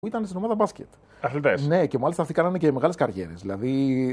ήταν στην ομάδα μπάσκετ. Αθλητές. Ναι, και μάλιστα αυτοί κάνανε και μεγάλες καριέρες. Δηλαδή,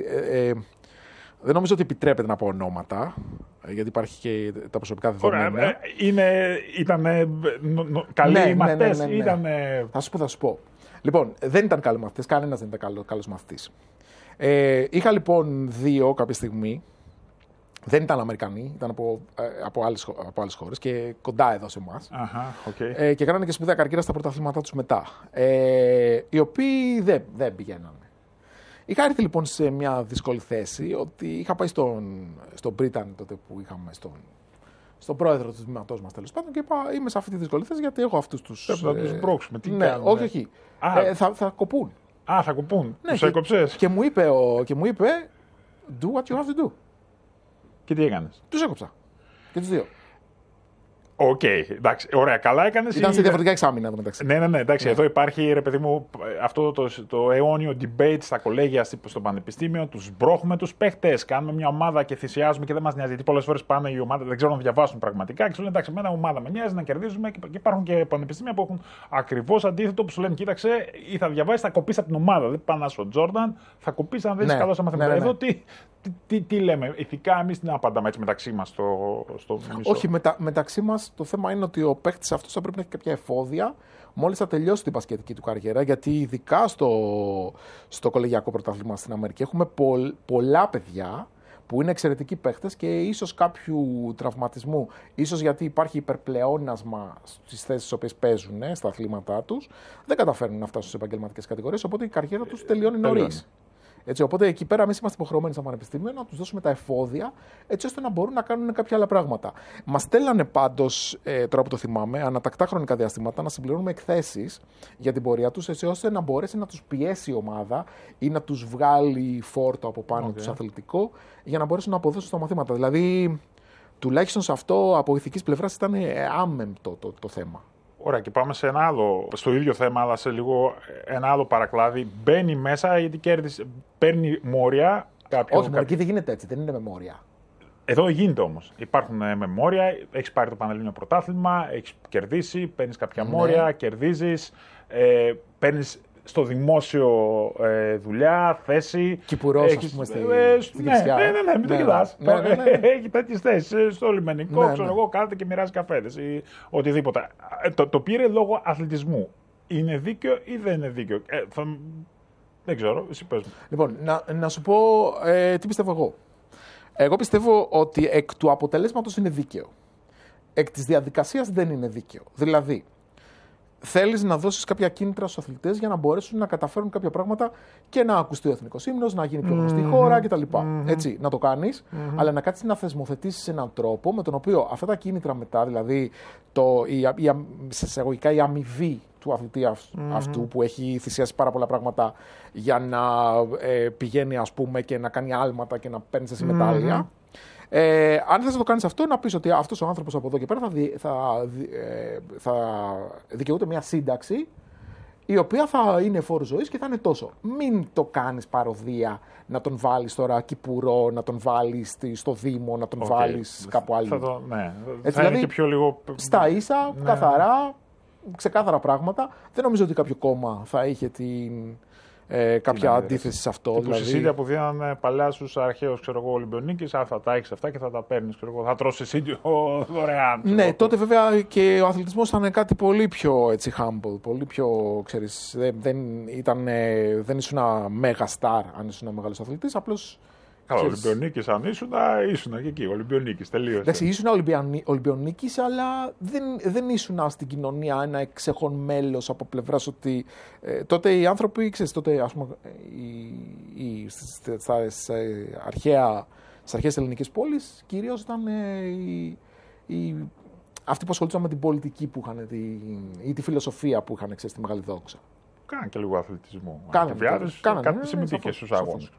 δεν νομίζω ότι επιτρέπεται να πω ονόματα, γιατί υπάρχει και τα προσωπικά δεδομένα. Ήταν καλοί μαθητές. Ναι. Θα σου πω. Λοιπόν, δεν ήταν καλοί μαθητές, κανένας δεν ήταν καλός μαθητής. Είχα λοιπόν δύο κάποια στιγμή. Δεν ήταν Αμερικανοί, ήταν από άλλες χώρες και κοντά εδώ σε εμάς. Okay. Και κάνανε και σπουδαία καριέρα στα πρωταθλήματά τους μετά. Οι οποίοι δεν πηγαίνανε. Είχα έρθει λοιπόν σε μια δύσκολη θέση ότι είχα πάει στον Πρίτανη τότε που είχαμε στον πρόεδρο του τμήματός μας τέλος πάντων και είπα είμαι σε αυτή τη δύσκολη θέση γιατί έχω αυτούς τους. Πρέπει να τους μπρώξουμε. Τι ναι, κάνουμε. όχι. Θα κοπούν. Θα κοπούν. Ναι, τους έκοψες. Και μου είπε do what you have to do. Και τι έκανες. Τους έκοψα. Και τους δύο. Οκ, εντάξει, ωραία, καλά έκανες. Ήταν σε διαφορετικά εξάμηνα μεταξύ. Ναι, εντάξει, εδώ υπάρχει, ρε παιδί μου, αυτό το αιώνιο debate στα κολέγια στο πανεπιστήμιο. Τους μπρώχουμε τους παίχτες. Κάνουμε μια ομάδα και θυσιάζουμε και δεν μας νοιάζει. Γιατί πολλές φορές πάνε οι ομάδες, δεν ξέρουν να διαβάσουν πραγματικά. Και σου λένε εντάξει, εμένα ομάδα με νοιάζει να κερδίζουμε. Και υπάρχουν και πανεπιστήμια που έχουν ακριβώς αντίθετο που σου λένε κοίταξε, ή θα διαβάσεις, θα κοπείς από την ομάδα. Δεν πάνε στο Τζόρνταν, θα κοπείς αν δεν είσαι καλό στα μαθηματικά. Εδώ τι λέμε, ηθικά εμείς τι να απαντάμε έτσι μεταξύ μας στο μισό. Όχι, μεταξύ μας το θέμα είναι ότι ο παίκτης αυτός θα πρέπει να έχει κάποια εφόδια μόλις θα τελειώσει την μπασκετική του καριέρα. Γιατί ειδικά στο κολεγιακό πρωτάθλημα στην Αμερική έχουμε πολλά παιδιά που είναι εξαιρετικοί παίκτες και ίσως κάποιου τραυματισμού, ίσως γιατί υπάρχει υπερπλεόνασμα στις θέσεις στις οποίες παίζουν στα αθλήματά τους, δεν καταφέρνουν να φτάσουν σε επαγγελματικές κατηγορίες, οπότε η καριέρα τους τελειώνει νωρίς. Έτσι, οπότε εκεί πέρα εμείς είμαστε υποχρεωμένοι στο πανεπιστήμιο να τους δώσουμε τα εφόδια έτσι ώστε να μπορούν να κάνουν κάποια άλλα πράγματα. Μας στέλνανε πάντως, τώρα που το θυμάμαι, ανατακτά χρονικά διαστήματα να συμπληρώνουμε εκθέσεις για την πορεία τους έτσι ώστε να μπορέσει να τους πιέσει η ομάδα ή να τους βγάλει φόρτο από πάνω τους αθλητικό για να μπορέσουν να αποδώσουν στα μαθήματα. Δηλαδή, τουλάχιστον σε αυτό από ηθικής πλευράς ήταν άμεμπτο το θέμα. Ωραία, και πάμε σε ένα άλλο, στο ίδιο θέμα, αλλά σε λίγο ένα άλλο παρακλάδι. Μπαίνει μέσα γιατί παίρνει μόρια. Όχι, εκεί δεν γίνεται έτσι, δεν είναι με μόρια. Εδώ γίνεται όμως. Υπάρχουν μεμόρια, έχεις πάρει το Πανελλήνιο Πρωτάθλημα, έχεις κερδίσει, παίρνεις κάποια μόρια, κερδίζεις, παίρνεις στο δημόσιο δουλειά, θέση. Κυπουρός, ας πούμε, στην Κηφισιά. Ναι, μην το κοιτάς. Έχει τέτοιες θέσεις στο λιμενικό, ξέρω εγώ, κάθεται και μοιράζει καφέδες ή οτιδήποτε. Το πήρε λόγω αθλητισμού. Είναι δίκαιο ή δεν είναι δίκαιο. Δεν ξέρω, εσύ πες μου. Λοιπόν, να σου πω τι πιστεύω εγώ. Εγώ πιστεύω ότι εκ του αποτελέσματος είναι δίκαιο. Εκ της διαδικασίας δεν είναι δίκαιο. Δηλαδή, θέλεις να δώσεις κάποια κίνητρα στους αθλητές για να μπορέσουν να καταφέρουν κάποια πράγματα και να ακουστεί ο εθνικός ύμνος, να γίνει πιο γνωστή χώρα κτλ. Έτσι, να το κάνεις, αλλά να κάτσεις να θεσμοθετήσεις έναν τρόπο με τον οποίο αυτά τα κίνητρα μετά, δηλαδή σε εισαγωγικά η αμοιβή του αθλητή αυτού που έχει θυσιάσει πάρα πολλά πράγματα για να πηγαίνει ας πούμε και να κάνει άλματα και να παίρνεις εσύ μετάλλια. Αν θες να το κάνεις αυτό, να πεις ότι αυτός ο άνθρωπος από εδώ και πέρα θα δικαιούται μια σύνταξη η οποία θα είναι φόρου ζωής και θα είναι τόσο. Μην το κάνεις παροδία να τον βάλεις τώρα κυπουρό, να τον βάλεις στο Δήμο, να τον βάλεις κάπου άλλο. Θα είναι και πιο λίγο. Στα ίσα, καθαρά, ξεκάθαρα πράγματα. Δεν νομίζω ότι κάποιο κόμμα θα είχε κάποια αντίθεση σε αυτό. Δηλαδή. Εισίδια που δίνανε παλιά στους αρχαίους Ολυμπιονίκης, θα τα έχεις αυτά και θα τα παίρνεις. Θα τρως εισίδιο δωρεάν. Ναι, τότε βέβαια και ο αθλητισμός ήταν κάτι πολύ πιο έτσι, humble, πολύ πιο, ξέρεις, δεν ήσουν μέγα στάρ αν ήσουν μεγάλος αθλητής, απλώς. Καλά, Ολυμπιονίκης αν ήσουν και εκεί, Ολυμπιονίκης, τελείωσε. Εντάξει, ήσουν Ολυμπιονίκης, αλλά δεν ήσουν στην κοινωνία ένα εξεχόν μέλος από πλευράς ότι τότε οι άνθρωποι, ξέρεις, τότε ας πούμε στις αρχαίες ελληνικές πόλεις κυρίως ήταν αυτοί που ασχολούνταν με την πολιτική που είχαν ή τη φιλοσοφία που είχαν, ξέρεις, στη Μεγάλη Δόξα. Κάναν και λίγο αθλητισμό. Κάναν, κάτι συμμετείχε στους αγώνες.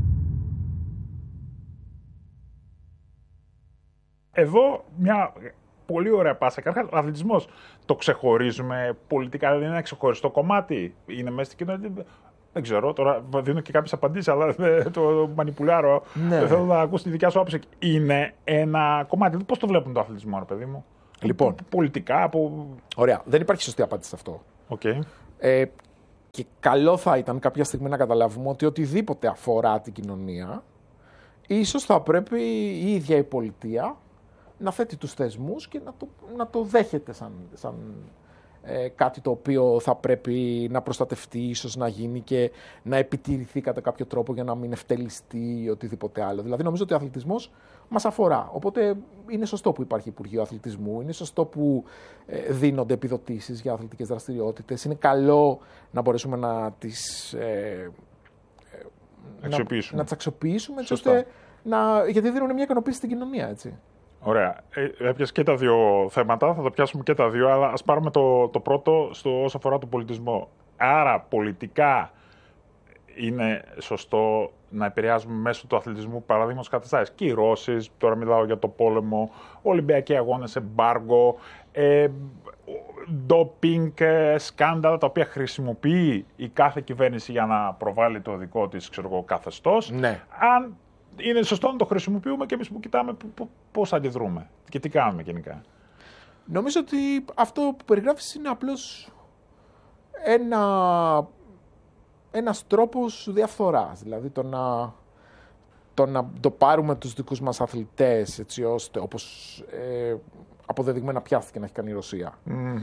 Εδώ μια πολύ ωραία πάσα. Καταρχάς, ο αθλητισμός το ξεχωρίζουμε πολιτικά, δηλαδή είναι ένα ξεχωριστό κομμάτι. Είναι μέσα στην κοινωνία. Δεν ξέρω, τώρα δίνω και κάποιες απαντήσεις, αλλά το μανιπουλάρω. Ναι. Θέλω να ακούσω τη δικιά σου άποψη. Είναι ένα κομμάτι. Πώς το βλέπουν το αθλητισμό, ρε παιδί μου. Λοιπόν. Πολιτικά, Ωραία. Δεν υπάρχει σωστή απάντηση σε αυτό. Okay. Και καλό θα ήταν κάποια στιγμή να καταλάβουμε ότι οτιδήποτε αφορά την κοινωνία, ίσως θα πρέπει η ίδια η πολιτεία να θέτει τους θεσμούς και να το δέχεται σαν κάτι το οποίο θα πρέπει να προστατευτεί, ίσως να γίνει και να επιτηρηθεί κατά κάποιο τρόπο για να μην ευτελιστεί ή οτιδήποτε άλλο. Δηλαδή νομίζω ότι ο αθλητισμός μας αφορά. Οπότε είναι σωστό που υπάρχει Υπουργείο Αθλητισμού, είναι σωστό που δίνονται επιδοτήσεις για αθλητικές δραστηριότητες. Είναι καλό να μπορέσουμε να τις αξιοποιήσουμε έτσι ώστε γιατί δίνουν μια ικανοποίηση στην κοινωνία, έτσι. Ωραία. Έπιασε και τα δύο θέματα, θα το πιάσουμε και τα δύο, αλλά ας πάρουμε το πρώτο όσο αφορά τον πολιτισμό. Άρα, πολιτικά είναι σωστό να επηρεάζουμε μέσω του αθλητισμού, παραδείγματος καταστάσεις, κυρώσεις, τώρα μιλάω για το πόλεμο, Ολυμπιακοί αγώνες, εμπάργκο, ντόπινγκ, σκάνδαλα τα οποία χρησιμοποιεί η κάθε κυβέρνηση για να προβάλλει το δικό της καθεστώς. Ναι. Αν είναι σωστό να το χρησιμοποιούμε και εμείς που κοιτάμε πώς αντιδρούμε και τι κάνουμε γενικά. Νομίζω ότι αυτό που περιγράφεις είναι απλώς ένας τρόπος διαφθοράς. Δηλαδή το πάρουμε τους δικούς μας αθλητές, έτσι ώστε όπως αποδεδειγμένα πιάστηκε να έχει κάνει η Ρωσία.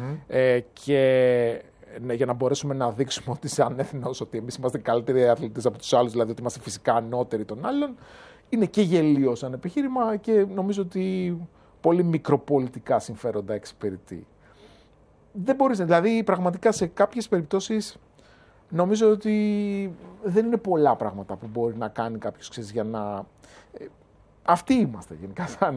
Και για να μπορέσουμε να δείξουμε ότι σαν έθνος ότι εμείς είμαστε καλύτεροι αθλητές από τους άλλους, δηλαδή ότι είμαστε φυσικά ανώτεροι των άλλων, είναι και γελίο σαν επιχείρημα και νομίζω ότι πολύ μικροπολιτικά συμφέροντα εξυπηρετεί. Δεν μπορείς, δηλαδή πραγματικά σε κάποιες περιπτώσεις νομίζω ότι δεν είναι πολλά πράγματα που μπορεί να κάνει κάποιος, ξέρεις, για να... Αυτοί είμαστε γενικά σαν...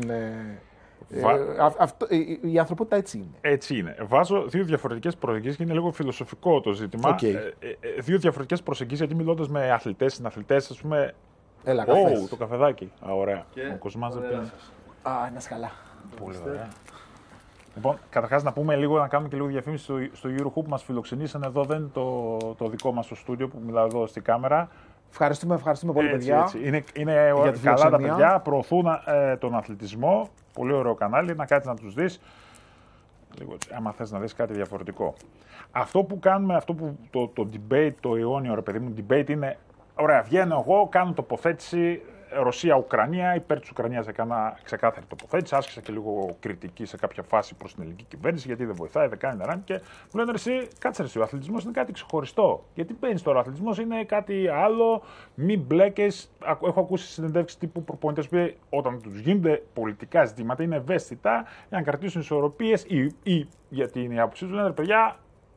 Η ανθρωπότητα έτσι είναι. Έτσι είναι. Βάζω δύο διαφορετικές προσεγγίσεις και είναι λίγο φιλοσοφικό το ζήτημα. Δύο διαφορετικές προσεγγίσεις, γιατί μιλώντας με αθλητές, συναθλητές, ας πούμε. Έλα, το καφεδάκι. Ωραία. Ο Κοσμάς δεν πίνει. Να σκαλά. Πολύ ωραία. Λοιπόν, καταρχάς να πούμε λίγο, να κάνουμε και λίγο διαφήμιση στο Eurohoop που μας φιλοξενήσαν εδώ. Δεν είναι το δικό μας το στούντιο που μιλάω εδώ στη κάμερα. Ευχαριστούμε πολύ, παιδιά. Έτσι. Είναι καλά τα παιδιά, προωθούν τον αθλητισμό. Πολύ ωραίο κανάλι, να κάτσεις να τους δεις. Λίγο, άμα θες να δεις κάτι διαφορετικό. Αυτό που κάνουμε, το debate, το αιώνιο, ρε παιδί μου, debate είναι, ωραία, βγαίνω εγώ, κάνω τοποθέτηση Ρωσία-Ουκρανία, υπέρ της Ουκρανίας έκανα ξεκάθαρη τοποθέτηση, άσκησα και λίγο κριτική σε κάποια φάση προς την ελληνική κυβέρνηση, γιατί δεν βοηθάει, δεν κάνει, δεν κάνει. Και μου λένε εσύ, κάτσε ρε, ο αθλητισμός είναι κάτι ξεχωριστό. Γιατί παίρνεις τώρα, ο αθλητισμός είναι κάτι άλλο, μην μπλέκες. Έχω ακούσει συνεντεύξεις τύπου προπονητές που όταν τους γίνονται πολιτικά ζητήματα είναι ευαίσθητα για να κρατήσουν ισορροπίες ή γιατί είναι η άποψή τους, λένε ρε παιδιά.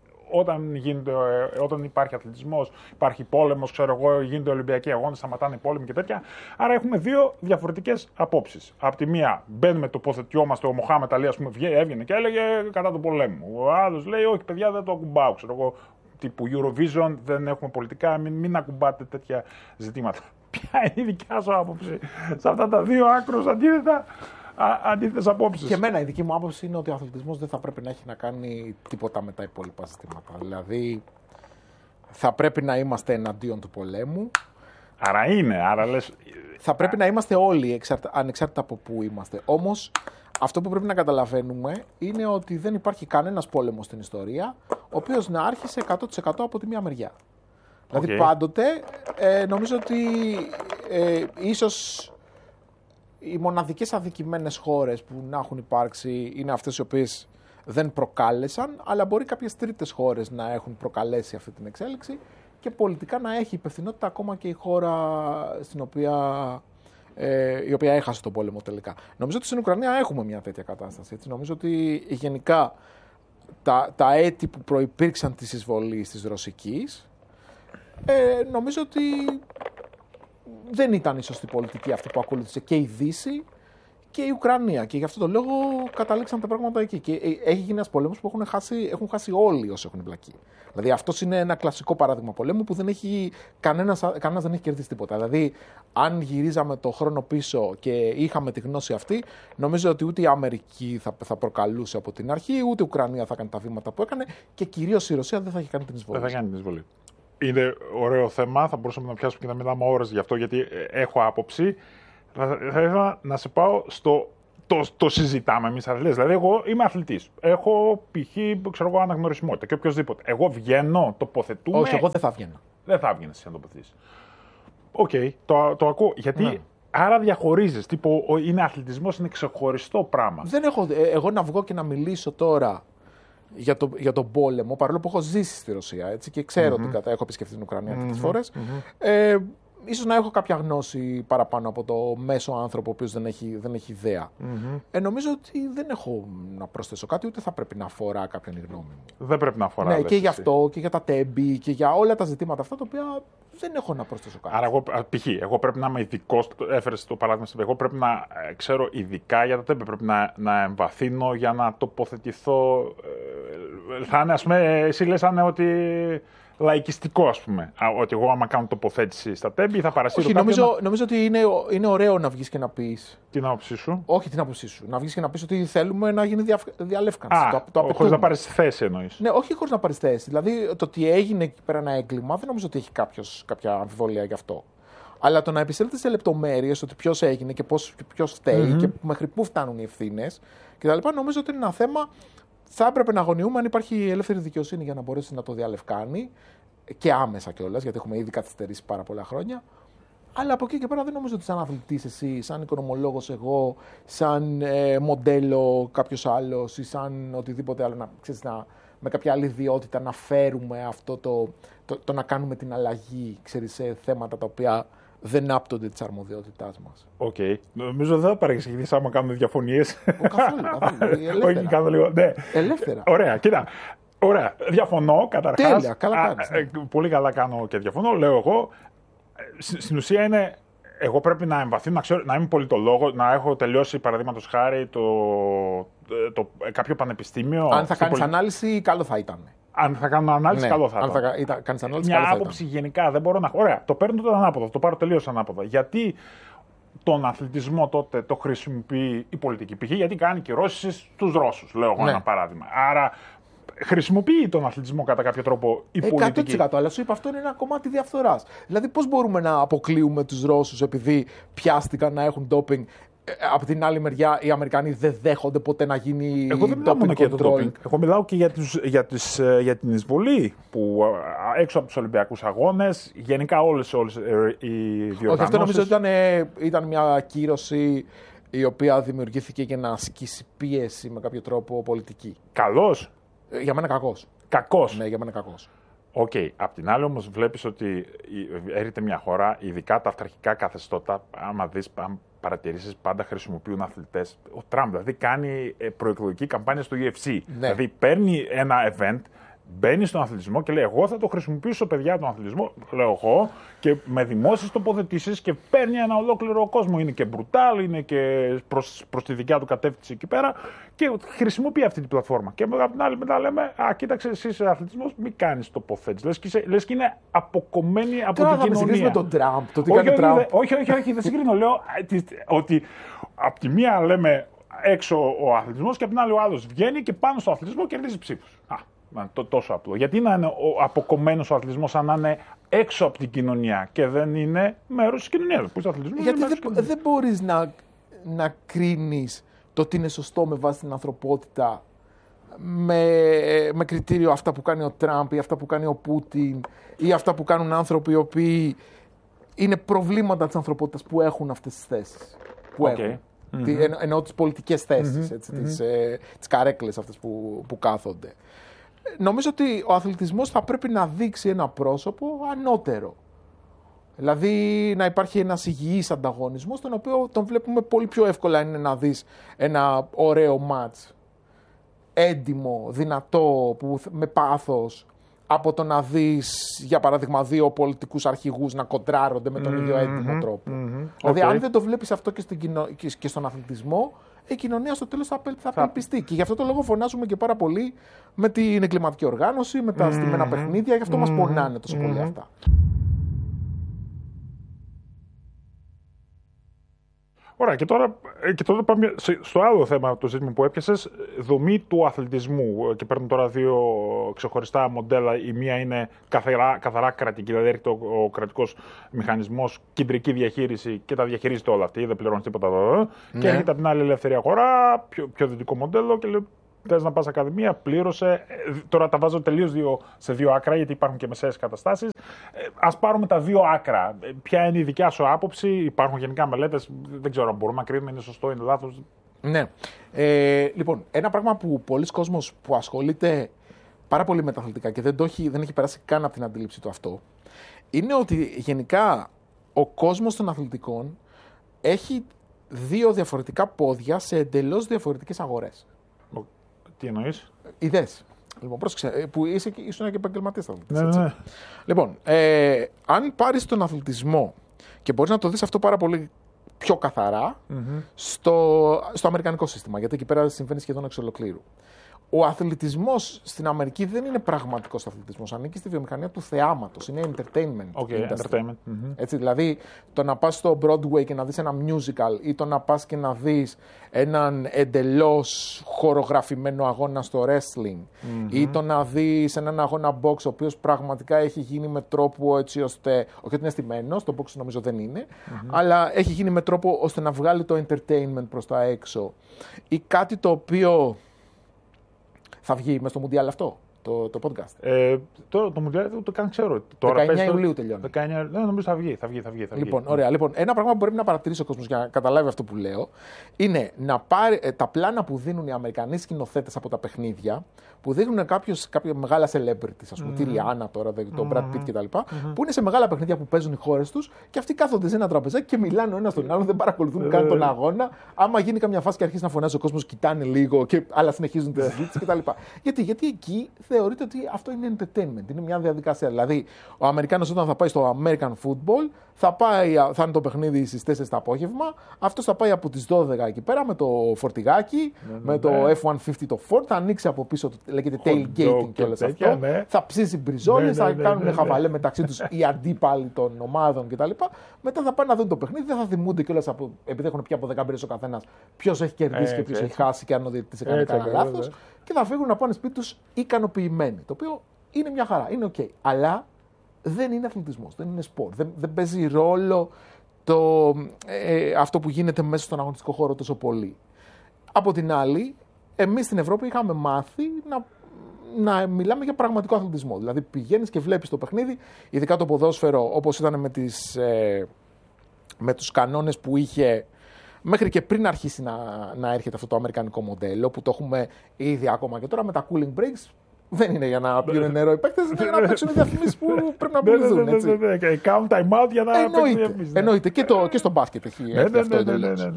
Όταν υπάρχει αθλητισμός, υπάρχει πόλεμος, ξέρω εγώ, γίνονται Ολυμπιακοί αγώνες, σταματάνε οι πόλεμοι και τέτοια. Άρα έχουμε δύο διαφορετικές απόψεις. Απ' τη μία μπαίνουμε, τοποθετιόμαστε, ο Μοχάμετ Αλή, ας πούμε, έβγαινε και έλεγε κατά του πολέμου. Ο άλλος λέει, όχι παιδιά, δεν το ακουμπάω, ξέρω εγώ, τύπου Eurovision, δεν έχουμε πολιτικά, μην ακουμπάτε τέτοια ζητήματα. Ποια είναι η δικιά σου άποψη σε αυτά τα δύο άκρως αντίθετες απόψεις? Και εμένα η δική μου άποψη είναι ότι ο αθλητισμός δεν θα πρέπει να έχει να κάνει τίποτα με τα υπόλοιπα ζητήματα. Δηλαδή, θα πρέπει να είμαστε εναντίον του πολέμου. Άρα λες... Θα πρέπει να είμαστε όλοι, ανεξάρτητα από πού είμαστε. Όμως, αυτό που πρέπει να καταλαβαίνουμε είναι ότι δεν υπάρχει κανένας πόλεμος στην ιστορία, ο οποίος να άρχισε 100% από τη μία μεριά. Δηλαδή, πάντοτε, νομίζω ότι ίσως... Οι μοναδικές αδικημένες χώρες που να έχουν υπάρξει είναι αυτές οι οποίες δεν προκάλεσαν, αλλά μπορεί κάποιες τρίτες χώρες να έχουν προκαλέσει αυτή την εξέλιξη και πολιτικά να έχει υπευθυνότητα ακόμα και η χώρα η οποία έχασε τον πόλεμο τελικά. Νομίζω ότι στην Ουκρανία έχουμε μια τέτοια κατάσταση. Έτσι. Νομίζω ότι γενικά τα έτη που προϋπήρξαν της εισβολής της ρωσικής, νομίζω ότι δεν ήταν η σωστή πολιτική αυτή που ακολούθησε και η Δύση και η Ουκρανία. Και γι' αυτό το λόγο καταλήξαν τα πράγματα εκεί. Και έχει γίνει ένας πολέμος που έχουν χάσει όλοι όσοι έχουν εμπλακεί. Δηλαδή αυτός είναι ένα κλασικό παράδειγμα πολέμου που δεν έχει, κανένας δεν έχει κερδίσει τίποτα. Δηλαδή αν γυρίζαμε το χρόνο πίσω και είχαμε τη γνώση αυτή, νομίζω ότι ούτε η Αμερική θα προκαλούσε από την αρχή, ούτε η Ουκρανία θα κάνει τα βήματα που έκανε και κυρίως η Ρωσία δεν θα έχει κάνει την εισβολή. Δεν θα κάνει την εισβολή. Είναι ωραίο θέμα, θα μπορούσαμε να πιάσουμε και να μιλάμε ώρες γι' αυτό, γιατί έχω άποψη. Θα ήθελα να σε πάω στο το συζητάμε εμείς αθλητές. Δηλαδή, εγώ είμαι αθλητής. Έχω π.χ. αναγνωρισιμότητα και οποιοδήποτε. Εγώ βγαίνω, τοποθετούμε. Όχι, εγώ δεν θα βγαίνα. Δεν θα βγαίνεις να τοποθετήσεις. Οκ, το ακούω. Γιατί. Ναι. Άρα διαχωρίζεις. Τύπου είναι αθλητισμός, είναι ξεχωριστό πράγμα. Δεν έχω. Εγώ να βγω και να μιλήσω τώρα για τον πόλεμο, παρόλο που έχω ζήσει στη Ρωσία, έτσι, και ξέρω έχω επισκεφτεί την Ουκρανία αρκετές φορές. Ίσως να έχω κάποια γνώση παραπάνω από το μέσο άνθρωπο ο οποίος δεν έχει ιδέα. Νομίζω ότι δεν έχω να προσθέσω κάτι, ούτε θα πρέπει να αφορά κάποιον η γνώμη μου. Δεν πρέπει να αφορά. Ναι, και γι' αυτό και για τα τέμπη και για όλα τα ζητήματα αυτά τα οποία δεν έχω να προσθέσω κάτι. Άρα, εγώ πρέπει να είμαι ειδικός, έφερες το παράδειγμα, εγώ πρέπει να ξέρω ειδικά για τα τέμπη, πρέπει να εμβαθύνω για να τοποθετηθώ. Θα είναι, ας πούμε, εσύ λες ότι λαϊκιστικό, ας πούμε. Ότι εγώ, άμα κάνω τοποθέτηση στα τέμπη, θα παρασύρω. Όχι, νομίζω ότι είναι ωραίο να βγεις και να πεις. Την άποψή σου. Όχι την άποψή σου. Να βγεις και να πεις ότι θέλουμε να γίνει διαλεύκανση. Χωρίς να πάρεις θέση, εννοείς. Ναι, όχι χωρίς να πάρεις θέση. Δηλαδή, το ότι έγινε εκεί πέρα ένα έγκλημα, δεν νομίζω ότι έχει κάποια αμφιβολία γι' αυτό. Αλλά το να επισέλθει σε λεπτομέρειες, ότι ποιος έγινε και ποιος φταίει και μέχρι πού φτάνουν οι ευθύνες κτλ., νομίζω ότι είναι ένα θέμα. Θα έπρεπε να αγωνιούμε αν υπάρχει ελεύθερη δικαιοσύνη για να μπορέσει να το διαλευκάνει και άμεσα κιόλας, γιατί έχουμε ήδη καθυστερήσει πάρα πολλά χρόνια. Αλλά από εκεί και πέρα δεν νομίζω ότι σαν αθλητής εσύ, σαν οικονομολόγος εγώ, σαν μοντέλο κάποιος άλλος ή σαν οτιδήποτε άλλο, με κάποια άλλη ιδιότητα να φέρουμε αυτό το να κάνουμε την αλλαγή, σε θέματα τα οποία δεν άπτονται της αρμοδιότητάς μας. Οκ. Νομίζω δεν θα παρεξηγηθείς άμα κάνουμε διαφωνίες. Καθόλου. Όχι, κάνω λίγο. Ναι. Ελεύθερα. Ωραία, κοίτα. Ωραία. Διαφωνώ καταρχάς. Τέλεια, καλά κάνεις. Πολύ καλά κάνω και διαφωνώ. Λέω εγώ. Στην ουσία είναι. Εγώ πρέπει να εμβαθύνω, να είμαι πολιτολόγος, να έχω τελειώσει παραδείγματος χάρη κάποιο πανεπιστήμιο. Αν θα κάνεις ανάλυση, καλό θα ήταν. Αν θα κάνω ανάλυση, καλό θα ήταν. Κάνεις ανάλυση, μια άποψη γενικά δεν μπορώ να. Ωραία, το παίρνω τότε ανάποδα, το πάρω τελείως ανάποδα. Γιατί τον αθλητισμό τότε το χρησιμοποιεί η πολιτική π.χ. γιατί κάνει κυρώσεις στους Ρώσους, λέω εγώ ένα παράδειγμα. Άρα χρησιμοποιεί τον αθλητισμό κατά κάποιο τρόπο η πολιτική. 100%. Αλλά σου είπα, αυτό είναι ένα κομμάτι διαφθοράς. Δηλαδή, πώς μπορούμε να αποκλείουμε τους Ρώσους επειδή πιάστηκαν να έχουν ντόπινγκ. Από την άλλη μεριά, οι Αμερικανοί δεν δέχονται ποτέ να γίνει. Εγώ δεν μιλάω μόνο για το ντόπινγκ. Εγώ μιλάω και για την εισβολή που έξω από τους Ολυμπιακούς Αγώνες, γενικά όλες οι διοργανώσεις. Όχι, αυτό νομίζω ότι ήταν μια κύρωση η οποία δημιουργήθηκε για να ασκήσει πίεση με κάποιο τρόπο πολιτική. Καλός. Για μένα κακός. Κακός. Ναι, για μένα κακός. Οκ. Απ' την άλλη όμως βλέπεις ότι έρχεται μια χώρα, ειδικά τα αυταρχικά καθεστώτα, άμα παρατηρήσεις, πάντα χρησιμοποιούν αθλητές. Ο Τραμπ δηλαδή κάνει προεκλογική καμπάνια στο UFC. Ναι. Δηλαδή παίρνει ένα event, μπαίνει στον αθλητισμό και λέει: εγώ θα το χρησιμοποιήσω, παιδιά, τον αθλητισμό, λέω εγώ, και με δημόσιες τοποθετήσεις και παίρνει ένα ολόκληρο κόσμο. Είναι και μπρουτάλ, είναι και προς τη δικιά του κατεύθυνση εκεί πέρα και χρησιμοποιεί αυτή την πλατφόρμα. Και από την άλλη μετά λέμε: κοίταξε, εσύ είσαι αθλητισμός, μην κάνεις τοποθέτηση. Λες και είναι αποκομμένη από την κοινωνία. Δεν με τον Τραμπ, το τι κάνει ο Τραμπ. Όχι, δεν συγκρίνω. Λέω ότι από τη μία λέμε έξω ο αθλητισμός και από την άλλη ο άλλος βγαίνει και πάνω στο αθλητισμό κερδίζει ψήφους. Τόσο απλό. Γιατί να είναι αποκομμένος ο αθλητισμός αν να είναι έξω από την κοινωνία και δεν είναι μέρος της κοινωνίας. Γιατί δεν μπορείς να κρίνεις το τι είναι σωστό με βάση την ανθρωπότητα με κριτήριο αυτά που κάνει ο Τραμπ ή αυτά που κάνει ο Πούτιν ή αυτά που κάνουν άνθρωποι οι οποίοι είναι προβλήματα της ανθρωπότητας που έχουν αυτές τις θέσεις. Εννοώ τις πολιτικές θέσεις, τις καρέκλες αυτές που κάθονται. Νομίζω ότι ο αθλητισμός θα πρέπει να δείξει ένα πρόσωπο ανώτερο. Δηλαδή να υπάρχει ένας υγιής ανταγωνισμός, τον οποίο τον βλέπουμε πολύ πιο εύκολα είναι να δεις ένα ωραίο μάτς, έντιμο, δυνατό, με πάθος, από το να δεις, για παράδειγμα, δύο πολιτικούς αρχηγούς να κοντράρονται με τον ίδιο έντιμο τρόπο. Δηλαδή, αν δεν το βλέπεις αυτό και στον αθλητισμό, η κοινωνία στο τέλος θα απελπιστεί. Και γι' αυτό το λόγο φωνάζουμε και πάρα πολύ με την εγκληματική οργάνωση, με τα στημένα παιχνίδια, γι' αυτό μας πονάνε τόσο πολύ αυτά. Ωραία, και τώρα πάμε στο άλλο θέμα, το ζήτημα που έπιασες, δομή του αθλητισμού. Και παίρνουν τώρα δύο ξεχωριστά μοντέλα. Η μία είναι καθαρά κρατική, δηλαδή έρχεται ο κρατικός μηχανισμός, κεντρική διαχείριση και τα διαχειρίζεται όλα αυτή, δεν πληρώνει τίποτα εδώ. Ναι. Και έρχεται από την άλλη ελεύθερη αγορά, πιο δυτικό μοντέλο και λέει: θες να πας ακαδημία, πλήρωσε. Τώρα τα βάζω τελείως σε δύο άκρα, γιατί υπάρχουν και μεσαίες καταστάσεις. Ας πάρουμε τα δύο άκρα. Ποια είναι η δικιά σου άποψη, υπάρχουν γενικά μελέτες, δεν ξέρω αν μπορούμε να κρίνουμε, είναι σωστό, είναι λάθος. Ναι. Λοιπόν, ένα πράγμα που πολλοί κόσμος που ασχολείται πάρα πολύ με τα αθλητικά και δεν έχει περάσει καν από την αντίληψη του αυτό, είναι ότι γενικά ο κόσμος των αθλητικών έχει δύο διαφορετικά πόδια σε εντελώς διαφορετικές αγορές. Τι εννοείς? Ιδέες. Λοιπόν, πρόσεξε, που ήσουν και επαγγελματίας αθλητής. Ναι. Λοιπόν, αν πάρεις τον αθλητισμό και μπορείς να το δεις αυτό πάρα πολύ πιο καθαρά στο αμερικανικό σύστημα, γιατί εκεί πέρα συμβαίνει σχεδόν εξ ολοκλήρου. Ο αθλητισμός στην Αμερική δεν είναι πραγματικός αθλητισμός. Ανήκει στη βιομηχανία του θεάματος. Είναι entertainment. Entertainment. Έτσι, δηλαδή, το να πας στο Broadway και να δεις ένα musical ή το να πας και να δεις έναν εντελώς χορογραφημένο αγώνα στο wrestling ή το να δεις έναν αγώνα box ο οποίος πραγματικά έχει γίνει με τρόπο έτσι ώστε, όχι ότι είναι στημένος, το box νομίζω δεν είναι, αλλά έχει γίνει με τρόπο ώστε να βγάλει το entertainment προς τα έξω ή κάτι το οποίο θα βγει μες στο Μουντιάλ αυτό, το podcast. Τώρα το Μουντιάλ το καν ξέρω. 19 Ιουλίου τελειώνει. Νομίζω θα βγει. Λοιπόν, ωραία. Λοιπόν, ένα πράγμα που πρέπει να παρατηρήσει ο κόσμος για να καταλάβει αυτό που λέω είναι να πάρει τα πλάνα που δίνουν οι Αμερικανοί σκηνοθέτες από τα παιχνίδια, που δείχνουν κάποια μεγάλα celebrities, ας πούμε, τη Ριάννα τώρα, τον Brad Pitt κτλ., που είναι σε μεγάλα παιχνίδια που παίζουν οι χώρες τους και αυτοί κάθονται σε ένα τραπεζάκι και μιλάνε ο ένας τον άλλον, δεν παρακολουθούν καν τον αγώνα. Άμα γίνει καμιά φάση και αρχίσει να φωνάζει ο κόσμος, κοιτάνε λίγο, αλλά συνεχίζουν τη συζήτηση κτλ. Γιατί εκεί θεωρείται ότι αυτό είναι entertainment, είναι μια διαδικασία. Δηλαδή, ο Αμερικάνος όταν θα πάει στο American football, θα είναι το παιχνίδι στις 4 το απόγευμα, αυτός θα πάει από τις 12 εκεί πέρα με το φορτηγάκι, με το F-150 το Ford, θα ανοίξει από πίσω, λέγεται tailgating και όλες αυτό, θα ψήσει μπριζόλες, θα κάνουν χαβαλέ μεταξύ τους οι αντίπαλοι των ομάδων κτλ. Μετά θα πάνε να δουν το παιχνίδι, δεν θα θυμούνται κιόλας επειδή έχουν πια από 10 μπρίζες ο καθένας ποιος έχει κερδίσει και ποιος έχει χάσει και αν ο διαιτητής έκανε κανένα λάθος. Και θα φύγουν να πάνε σπίτι τους ικανοποιημένοι. Το οποίο είναι μια χαρά, είναι οκ. Αλλά δεν είναι αθλητισμός, δεν είναι σπορ. Δεν παίζει ρόλο αυτό που γίνεται μέσα στον αγωνιστικό χώρο τόσο πολύ. Από την άλλη, εμείς στην Ευρώπη είχαμε μάθει να μιλάμε για πραγματικό αθλητισμό. Δηλαδή πηγαίνεις και βλέπεις το παιχνίδι, ειδικά το ποδόσφαιρο, όπως ήταν με τους κανόνες που είχε μέχρι και πριν αρχίσει να έρχεται αυτό το αμερικανικό μοντέλο, που το έχουμε ήδη ακόμα και τώρα με τα cooling breaks. Δεν είναι για να πιούν νερό οι παίκτες, είναι για να παίξουν διαφημίσεις που πρέπει να πουληθούν. Κάνουν time out για να παίξουν διαφημίσεις. Εννοείται. Και στο μπάσκετ έχει έρθει αυτό εντελώς.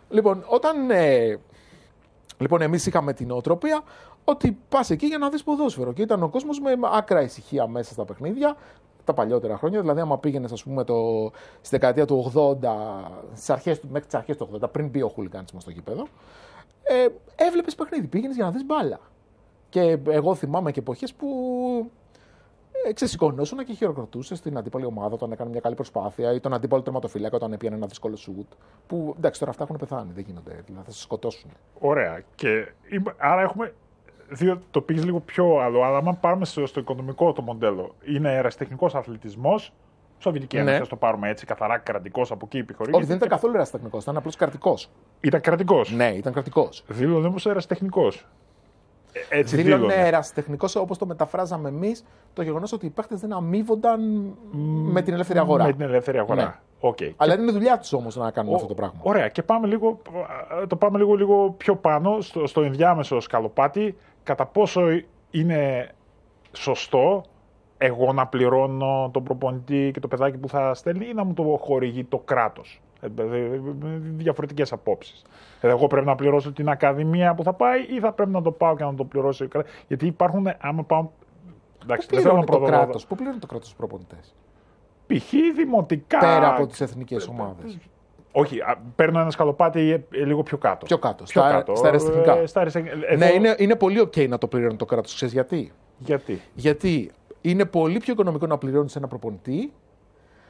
Λοιπόν, εμείς είχαμε την νοοτροπία ότι πας εκεί για να δεις ποδόσφαιρο. Και ήταν ο κόσμος με άκρα ησυχία μέσα στα παιχνίδια. Τα παλιότερα χρόνια, δηλαδή άμα πήγαινες ας πούμε στη δεκαετία του 80, μέχρι τις αρχές του 80, πριν μπει ο χουλικάνισμα στο γήπεδο, έβλεπες παιχνίδι, πήγαινες για να δεις μπάλα. Και εγώ θυμάμαι και εποχές που ξεσηκωνόσουν και χειροκροτούσες την αντίπαλη ομάδα όταν έκανε μια καλή προσπάθεια ή τον αντίπαλο τερματοφύλακα όταν έπιανε ένα δύσκολο σουτ. Που εντάξει, τώρα αυτά έχουν πεθάνει, δεν γίνονται, δηλαδή θα σε σκοτώσουν. Ωραία. Άρα έχουμε. Το πήγες λίγο πιο άλλο, αλλά αν πάρουμε στο οικονομικό το μοντέλο, είναι ερασιτεχνικός αθλητισμός. Σοβιετική Ένωση, το πάρουμε έτσι, καθαρά κρατικός από εκεί επιχορήγηση. Όχι, δεν ήταν καθόλου ερασιτεχνικός, ήταν απλώς κρατικός. Ήταν κρατικός. Ναι, ήταν κρατικός. Δήλωνε όμως ερασιτεχνικός. Δήλωνε ερασιτεχνικός, όπως το μεταφράζαμε εμείς, το γεγονός ότι οι παίχτες δεν αμείβονταν με την ελεύθερη αγορά. Με την ελεύθερη αγορά. Ναι. Okay. Αλλά είναι δουλειά τους όμως να κάνουν αυτό το πράγμα. Ωραία, και πάμε λίγο πιο πάνω, στο ενδιάμεσο σκαλοπάτι, κατά πόσο είναι σωστό εγώ να πληρώνω τον προπονητή και το παιδάκι που θα στέλνει ή να μου το χορηγεί το κράτος. Διαφορετικές απόψεις. Εγώ πρέπει να πληρώσω την ακαδημία που θα πάει ή θα πρέπει να το πάω και να το πληρώσω. Γιατί υπάρχουν, άμα πάω. Εντάξει, πού πληρώνει το κράτος τους προπονητές? Π.χ. δημοτικά. Πέρα από τις εθνικές ομάδες. Όχι, παίρνω ένα σκαλοπάτι λίγο πιο κάτω. Πιο κάτω, στα αριστερικά. Ναι, είναι πολύ OK να το πληρώνει το κράτος. Ξέρεις γιατί? Γιατί είναι πολύ πιο οικονομικό να πληρώνεις ένα προπονητή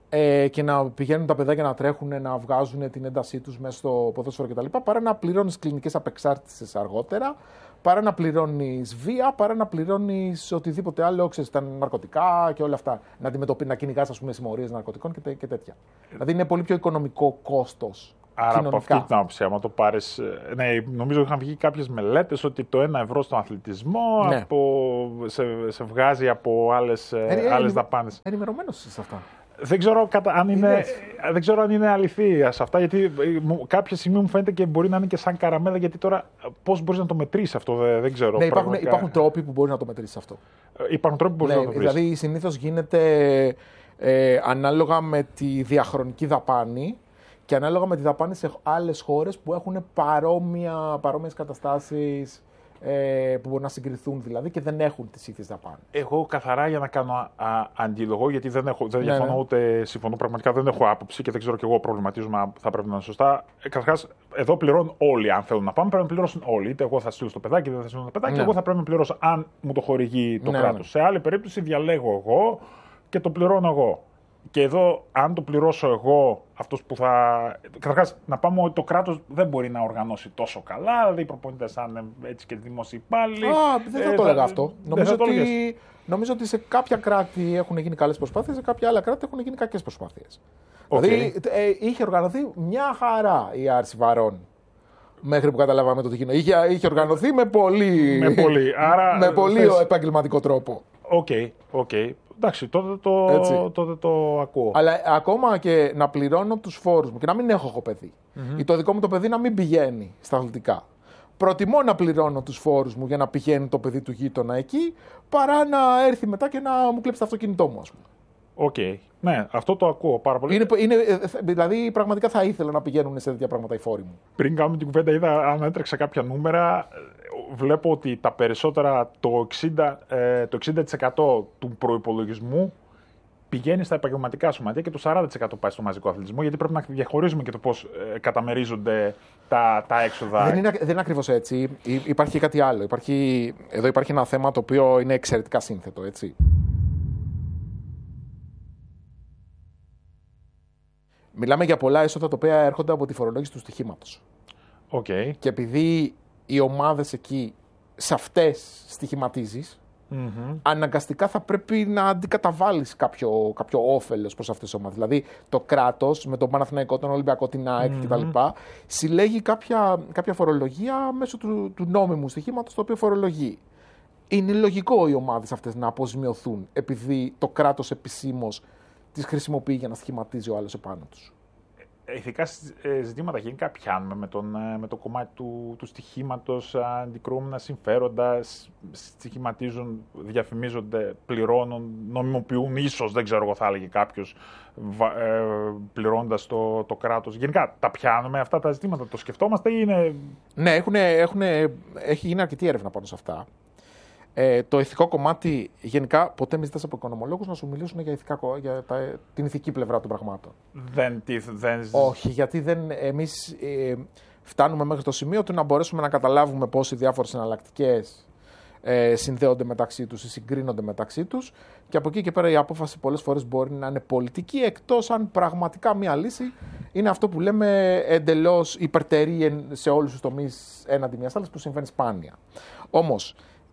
και να πηγαίνουν τα παιδάκια να τρέχουν, να βγάζουν την έντασή τους μέσα στο ποδόσφαιρο κτλ. Παρά να πληρώνεις κλινικές απεξάρτησες αργότερα, παρά να πληρώνεις βία, παρά να πληρώνεις οτιδήποτε άλλο, ξέρεις, τα ναρκωτικά και όλα αυτά. Να κυνηγάς, ας πούμε, συμμορίες ναρκωτικών και τέτοια. Δηλαδή είναι πολύ πιο οικονομικό κόστος. Άρα κοινωνικά. από αυτή την άποψη, άμα το πάρεις. Ναι, νομίζω είχαν βγει κάποιες μελέτες ότι το 1 ευρώ στον αθλητισμό Ναι. σε βγάζει από άλλες δαπάνες. Ενημερωμένος είσαι σε αυτά. Δεν ξέρω αν είναι αληθεία σε αυτά, γιατί κάποια στιγμή μου φαίνεται και μπορεί να είναι και σαν καραμέλα, γιατί τώρα πώς μπορείς να το μετρήσεις αυτό, δεν ξέρω. Ναι, υπάρχουν τρόποι που μπορεί να το μετρήσεις αυτό. Υπάρχουν τρόποι που μπορείς να το μετρήσεις. Δηλαδή, συνήθως γίνεται ανάλογα με τη διαχρονική δαπάνη και ανάλογα με τη δαπάνη σε άλλες χώρες που έχουν παρόμοιες καταστάσεις που μπορούν να συγκριθούν δηλαδή και δεν έχουν τις ίδιες δαπάνες. Εγώ καθαρά για να κάνω αντίλογο, γιατί δεν διαφωνώ ούτε συμφωνώ, πραγματικά δεν έχω άποψη και δεν ξέρω κι εγώ προβληματίζομαι αν θα πρέπει να είναι σωστά. Καταρχάς, εδώ πληρώνουν όλοι. Αν θέλουν να πάμε, πρέπει να πληρώσουν όλοι. Είτε εγώ θα στείλω στο παιδάκι, είτε δεν θα στείλω στο παιδάκι. Εγώ θα πρέπει να πληρώσω αν μου το χορηγεί το κράτος. Σε άλλη περίπτωση διαλέγω εγώ και το πληρώνω εγώ. Και εδώ, αν το πληρώσω εγώ, αυτός που θα. Καταρχάς, να πάμε ότι το κράτος δεν μπορεί να οργανώσει τόσο καλά, δηλαδή οι προπονητές θα είναι έτσι και δημόσιοι υπάλληλοι. Δεν θα το έλεγα αυτό. Νομίζω ότι σε κάποια κράτη έχουν γίνει καλές προσπάθειες, σε κάποια άλλα κράτη έχουν γίνει κακές προσπάθειες. Δηλαδή, είχε οργανωθεί μια χαρά η Άρση Βαρών. Μέχρι που καταλάβαμε το τι γίνεται. Είχε οργανωθεί με πολύ επαγγελματικό τρόπο. Οκ. Εντάξει, τότε το ακούω. Αλλά ακόμα και να πληρώνω τους φόρους μου και να μην έχω εγώ παιδί. Ή το δικό μου το παιδί να μην πηγαίνει στα αθλητικά. Προτιμώ να πληρώνω τους φόρους μου για να πηγαίνει το παιδί του γείτονα εκεί, παρά να έρθει μετά και να μου κλέψει το αυτοκίνητό μου, ας πούμε. Ναι, αυτό το ακούω πάρα πολύ. Δηλαδή, πραγματικά θα ήθελα να πηγαίνουν σε τέτοια πράγματα οι φόροι μου. Πριν κάνουμε την κουβέντα, αν έτρεξα κάποια νούμερα, βλέπω ότι τα περισσότερα, το 60% του προϋπολογισμού πηγαίνει στα επαγγελματικά σωματεία και το 40% πάει στο μαζικό αθλητισμό, γιατί πρέπει να διαχωρίζουμε και το πώς καταμερίζονται τα έξοδα. Δεν είναι ακριβώς έτσι. Υπάρχει και κάτι άλλο. Εδώ υπάρχει ένα θέμα το οποίο είναι εξαιρετικά σύνθετο, έτσι. Μιλάμε για πολλά έσοδα τα οποία έρχονται από τη φορολόγηση του στοιχήματος. Και επειδή οι ομάδες εκεί, σε αυτές στοιχηματίζεις, αναγκαστικά θα πρέπει να αντικαταβάλεις κάποιο όφελος προς αυτές τις ομάδες. Δηλαδή το κράτος με τον Παναθηναϊκό, τον Ολυμπιακό, την ΑΕΚ κτλ. Συλλέγει κάποια φορολογία μέσω του νόμιμου στοιχήματος το οποίο φορολογεί. Είναι λογικό οι ομάδες αυτές να αποζημιωθούν επειδή το κράτος επισήμως τις χρησιμοποιεί για να στοιχηματίζει ο άλλος επάνω τους. Ηθικά ζητήματα γενικά πιάνουμε με το κομμάτι του στοιχήματος, αντικρούμενα συμφέροντα, στοιχηματίζουν, διαφημίζονται, πληρώνουν, νομιμοποιούν, ίσως, δεν ξέρω εγώ θα έλεγε κάποιος, πληρώνοντας το κράτος. Γενικά τα πιάνουμε αυτά τα ζητήματα, το σκεφτόμαστε ή είναι... Ναι, έχει γίνει αρκετή έρευνα πάνω σε αυτά. Το ηθικό κομμάτι, γενικά, ποτέ μην ζητάς από οικονομολόγους να σου μιλήσουν για την ηθική πλευρά των πραγμάτων. Όχι, γιατί εμείς φτάνουμε μέχρι το σημείο του να μπορέσουμε να καταλάβουμε πώς οι διάφορες εναλλακτικές συνδέονται μεταξύ τους ή συγκρίνονται μεταξύ τους και από εκεί και πέρα η απόφαση πολλές φορές μπορεί να είναι πολιτική, εκτός αν πραγματικά μια λύση είναι αυτό που λέμε εντελώς υπερτερεί σε όλους τους τομείς έναντι μιας άλλης, που συμβαίνει σπάνια. Όμως,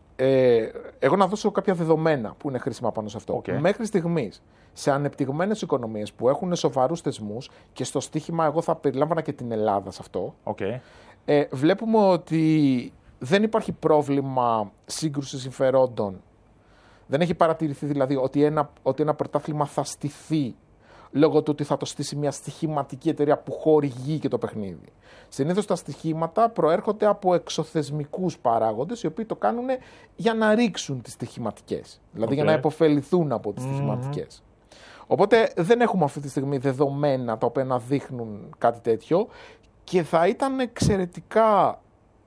εγώ να δώσω κάποια δεδομένα που είναι χρήσιμα πάνω σε αυτό. Μέχρι στιγμής, σε ανεπτυγμένες οικονομίες που έχουν σοβαρούς θεσμούς, και στο στοίχημα εγώ θα περιλάμβανα και την Ελλάδα σε αυτό, βλέπουμε ότι δεν υπάρχει πρόβλημα σύγκρουσης συμφερόντων. Δεν έχει παρατηρηθεί δηλαδή ότι ένα πρωτάθλημα θα στηθεί λόγω του ότι θα το στήσει μια στοιχηματική εταιρεία που χορηγεί και το παιχνίδι. Συνήθως τα στοιχήματα προέρχονται από εξωθεσμικούς παράγοντες, οι οποίοι το κάνουν για να ρίξουν τις στοιχηματικές. Δηλαδή για να υποφεληθούν από τις στοιχηματικές. Οπότε δεν έχουμε αυτή τη στιγμή δεδομένα τα οποία να δείχνουν κάτι τέτοιο και θα ήταν εξαιρετικά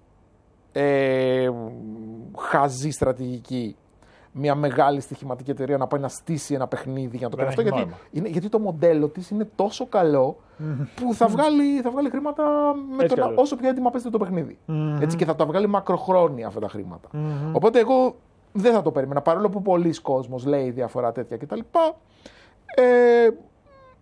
χαζή στρατηγική μια μεγάλη στοιχηματική εταιρεία να πάει να στήσει ένα παιχνίδι για να το κάνει αυτό. Γιατί το μοντέλο της είναι τόσο καλό που θα βγάλει χρήματα όσο πιο έτοιμα παίζεται το παιχνίδι. Έτσι, και θα τα βγάλει μακροχρόνια αυτά τα χρήματα. Οπότε εγώ δεν θα το περίμενα, παρόλο που πολλοί κόσμος λέει διαφορά τέτοια κτλ.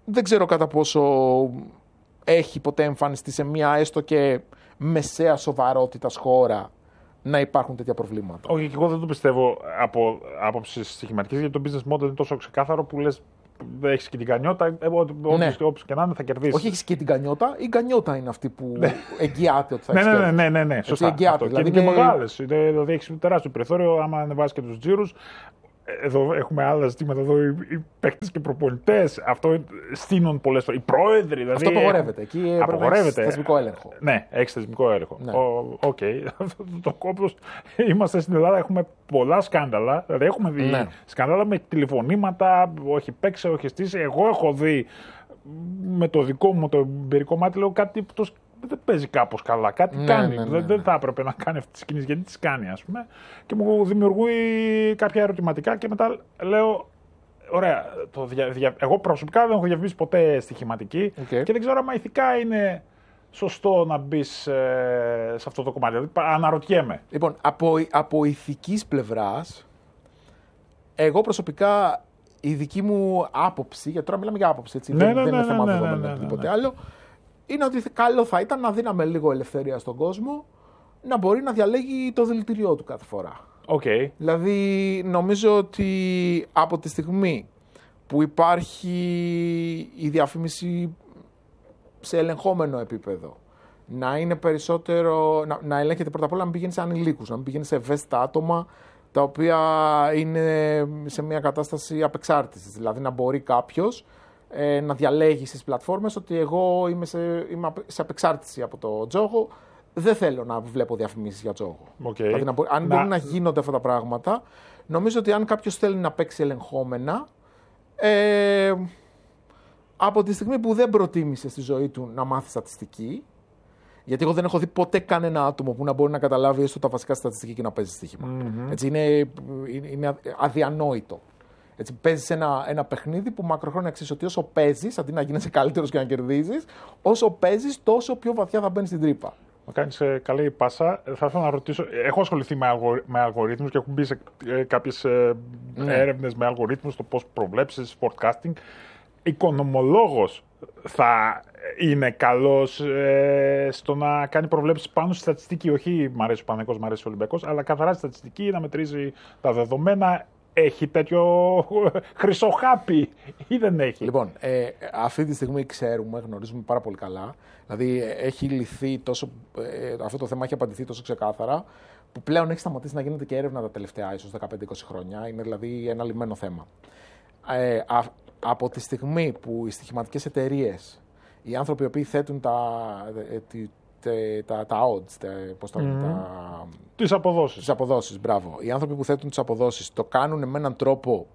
δεν ξέρω κατά πόσο έχει ποτέ εμφανιστεί σε μια έστω και μεσαία σοβαρότητας χώρα να υπάρχουν τέτοια προβλήματα. Όχι, και εγώ δεν το πιστεύω από άποψη στοιχηματική, γιατί το business model είναι τόσο ξεκάθαρο που λες έχεις και την κανιότα, όποιος και να είναι θα κερδίσει. Όχι, έχεις και την κανιότα, η κανιότα είναι αυτή που εγγυάται ότι θα έχεις. Ναι, σωστά. Εγγυάται, δηλαδή και μεγάλες. Δηλαδή έχεις τεράστιο περιθώριο, άμα ανεβάσεις και τους τζίρους. Εδώ έχουμε άλλα ζητήματα, εδώ οι παίκτες και προπονητές. Αυτό στείνουν πολλές φορές. Οι πρόεδροι. Δηλαδή, αυτό απαγορεύεται. Εκεί απαγορεύεται. Θεσμικό έλεγχο. Ναι, έχει θεσμικό έλεγχο. Ναι. Οκ. Το κόμπος. Είμαστε στην Ελλάδα, έχουμε πολλά σκάνδαλα. Δηλαδή έχουμε δει σκάνδαλα με τηλεφωνήματα, όχι παίξε, όχι στήσει. Εγώ έχω δει με το δικό μου το εμπειρικό μάτι, λέω κάτι που δεν παίζει κάπως καλά. Κάτι κάνει. Δεν θα έπρεπε να κάνει αυτές τις κινήσεις, γιατί τις κάνει, ας πούμε. Και μου δημιουργεί κάποια ερωτηματικά και μετά λέω. Ωραία. Εγώ προσωπικά δεν έχω διαφημίσει ποτέ στοιχηματική και δεν ξέρω αν ηθικά είναι σωστό να μπει σε αυτό το κομμάτι. Δηλαδή, αναρωτιέμαι. Λοιπόν, από ηθικής πλευράς, εγώ προσωπικά η δική μου άποψη, γιατί τώρα μιλάμε για άποψη, έτσι, δεν είναι θέμα δεδομένο ή τίποτε άλλο. Είναι ότι καλό θα ήταν να δίναμε λίγο ελευθερία στον κόσμο να μπορεί να διαλέγει το δηλητηριό του κάθε φορά. Okay. Δηλαδή, νομίζω ότι από τη στιγμή που υπάρχει η διαφήμιση σε ελεγχόμενο επίπεδο, να είναι περισσότερο, να ελέγχεται πρώτα απ' όλα να μην πηγαίνει σε ανηλίκους, να μην πηγαίνει σε ευαίσθητα άτομα τα οποία είναι σε μια κατάσταση απεξάρτησης. Δηλαδή, να μπορεί κάποιος να διαλέγει στις πλατφόρμες ότι εγώ είμαι σε απεξάρτηση από το τζόγο, δεν θέλω να βλέπω διαφημίσεις για τζόγο. Okay. Δηλαδή, αν μπορεί να γίνονται αυτά τα πράγματα, νομίζω ότι αν κάποιος θέλει να παίξει ελεγχόμενα, από τη στιγμή που δεν προτίμησε στη ζωή του να μάθει στατιστική, γιατί εγώ δεν έχω δει ποτέ κανένα άτομο που να μπορεί να καταλάβει έστω τα βασικά στατιστική και να παίζει στοίχημα. Έτσι, είναι αδιανόητο. Έτσι, παίζεις ένα παιχνίδι που μακροχρόνια ξέρεις ότι όσο παίζεις, αντί να γίνεσαι καλύτερος και να κερδίζεις, όσο παίζεις, τόσο πιο βαθιά θα μπαίνεις στην τρύπα. Μα κάνεις καλή πάσα. Θα ήθελα να ρωτήσω, έχω ασχοληθεί με αλγορίθμους και έχω μπει σε κάποιες έρευνες με αλγορίθμους, το πώς προβλέψεις, forecasting. Οικονομολόγος θα είναι καλός στο να κάνει προβλέψεις πάνω στη στατιστική. Όχι μ' αρέσει ο Παναθηναϊκός, μ' αρέσει ο Ολυμπιακός, αλλά καθαρά στη στατιστική, να μετρήσει τα δεδομένα. Έχει τέτοιο χρυσό χάπι ή δεν έχει? Λοιπόν, αυτή τη στιγμή γνωρίζουμε πάρα πολύ καλά. Δηλαδή έχει λυθεί αυτό το θέμα έχει απαντηθεί τόσο ξεκάθαρα, που πλέον έχει σταματήσει να γίνεται και έρευνα τα τελευταία ίσως 15-20 χρόνια. Είναι δηλαδή ένα λυμμένο θέμα. Από τη στιγμή που οι στοιχηματικές εταιρείες, οι άνθρωποι οι οποίοι θέτουν τα odds, πώς τα λένε, τις αποδόσεις. Τις αποδόσεις, μπράβο. Οι άνθρωποι που θέτουν τις αποδόσεις το κάνουν με έναν τρόπο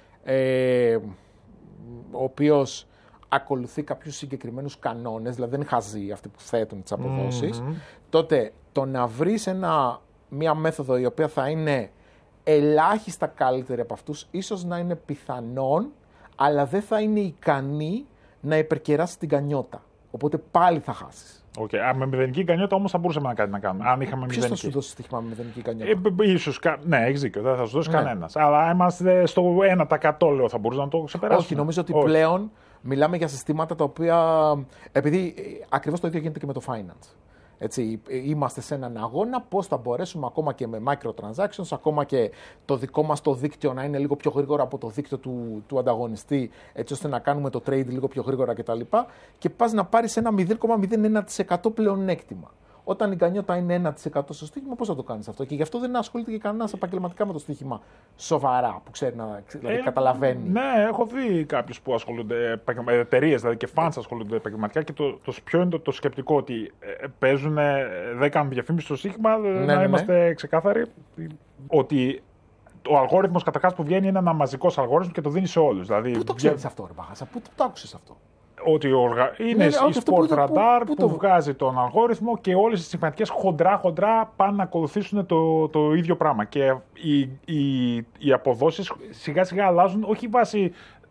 ο οποίος ακολουθεί κάποιους συγκεκριμένους κανόνες, δηλαδή δεν είναι χαζοί αυτοί που θέτουν τις αποδόσεις, τότε το να βρεις μία μέθοδο η οποία θα είναι ελάχιστα καλύτερη από αυτούς, ίσως να είναι πιθανόν, αλλά δεν θα είναι ικανή να υπερκεράσει την κανιότα. Οπότε πάλι θα χάσεις. Okay. Με μηδενική κανιότα όμως θα μπορούσαμε να κάτι να κάνουμε. Αν είχαμε ποιος μηδενική. θα σου δώσει στοίχημα με μηδενική κανιότα? Ίσως, ναι, έχεις δίκιο. Δεν θα σου δώσει κανένας. Αλλά είμαστε στο 1% λέω, θα μπορούσαμε να το ξεπεράσουμε. Όχι, νομίζω ότι πλέον μιλάμε για συστήματα τα οποία. Επειδή ακριβώς το ίδιο γίνεται και με το finance. Έτσι, είμαστε σε έναν αγώνα πώς θα μπορέσουμε ακόμα και με microtransactions, ακόμα και το δικό μας το δίκτυο να είναι λίγο πιο γρήγορα από το δίκτυο του ανταγωνιστή, έτσι ώστε να κάνουμε το trade λίγο πιο γρήγορα κτλ. Και πας να πάρεις ένα 0,01% πλεονέκτημα. Όταν η κανιότα είναι 1% στο στοίχημα, πώς θα το κάνεις αυτό? Και γι' αυτό δεν ασχολείται και κανένας επαγγελματικά με το στοίχημα σοβαρά, που ξέρει δηλαδή καταλαβαίνει. Ναι, έχω δει κάποιους που ασχολούνται, εταιρείες δηλαδή και fans ασχολούνται επαγγελματικά, και ποιο είναι το σκεπτικό, ότι παίζουν, δεν κάνουν διαφήμιση στο στοίχημα, να είμαστε ξεκάθαροι, ότι ο αλγόριθμος καταρχάς που βγαίνει είναι ένα μαζικός αλγόριθμος και το δίνει σε όλους. Δηλαδή, πού το ξέρεις αυτό, ρε Μπαχάσα, πού το άκουσες αυτό? Ότι είναι η Sport Radar που βγάζει τον αλγόριθμο και όλες οι στοιχηματικές χοντρά πάνε να ακολουθήσουν το ίδιο πράγμα. Και οι αποδόσεις σιγά σιγά αλλάζουν, όχι βάσει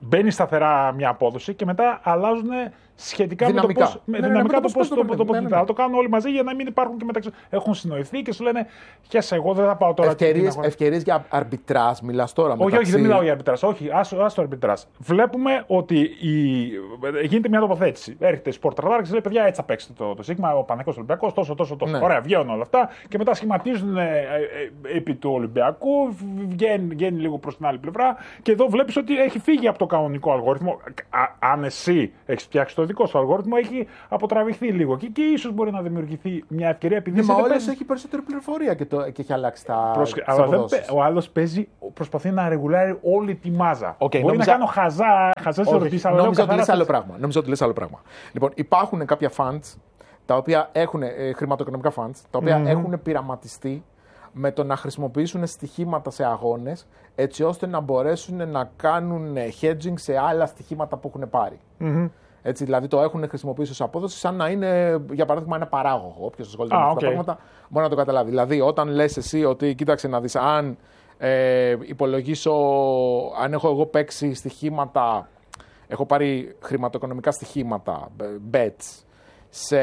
μπαίνει σταθερά μια απόδοση και μετά αλλάζουν σχετικά δυναμικά. με το πώς το ποδητά. Αλλά το κάνουν όλοι μαζί για να μην υπάρχουν και μεταξύ. Έχουν συνοηθεί και σου λένε χέσε, εγώ δεν θα πάω τώρα. Ευκαιρίες για αρμπιτράζ, μιλάς τώρα. Όχι, δεν μιλάω για αρμπιτράζ. Όχι, άστο αρμπιτράζ. Βλέπουμε ότι γίνεται μια τοποθέτηση. Έρχεται η Sport Radar και σου λέει: παιδιά, έτσι θα παίξετε το Σίγμα, ο Παναθηναϊκός Ολυμπιακός, τόσο. Ναι. Ωραία, βγαίνουν όλα αυτά και μετά σχηματίζουν επί του Ολυμπιακού, βγαίνει λίγο προς την άλλη πλευρά και εδώ βλέπεις ότι έχει φύγει από το κανονικό αλγόριθμο. Αν εσύ έχεις φτιάξει το δικό σου αλγόριθμο, έχει αποτραβηχθεί λίγο και ίσως μπορεί να δημιουργηθεί μια ευκαιρία επειδή. Μα όλες έχει περισσότερη πληροφορία και έχει αλλάξει τα. Ο άλλος προσπαθεί να ρεγουλάρει όλη τη μάζα. Μπορεί να κάνω χαζές ερωτήσεις, αλλά νόμιζα ότι λες άλλο πράγμα. Λοιπόν, υπάρχουν κάποια funds τα οποία έχουν χρηματοοικονομικά funds, τα οποία έχουν πειραματιστεί με το να χρησιμοποιήσουν στοιχήματα σε αγώνες έτσι ώστε να μπορέσουν να κάνουν hedging σε άλλα στοιχήματα που έχουν πάρει. Έτσι, δηλαδή το έχουν χρησιμοποιήσει ως απόδοση σαν να είναι, για παράδειγμα, ένα παράγωγο. Όποιος ασχολείται με αυτά τα πράγματα μπορεί να το καταλάβει. Δηλαδή, όταν λες εσύ ότι κοίταξε να δεις, αν υπολογίσω, αν έχω εγώ παίξει στοιχήματα, έχω πάρει χρηματοοικονομικά στοιχήματα, bets, σε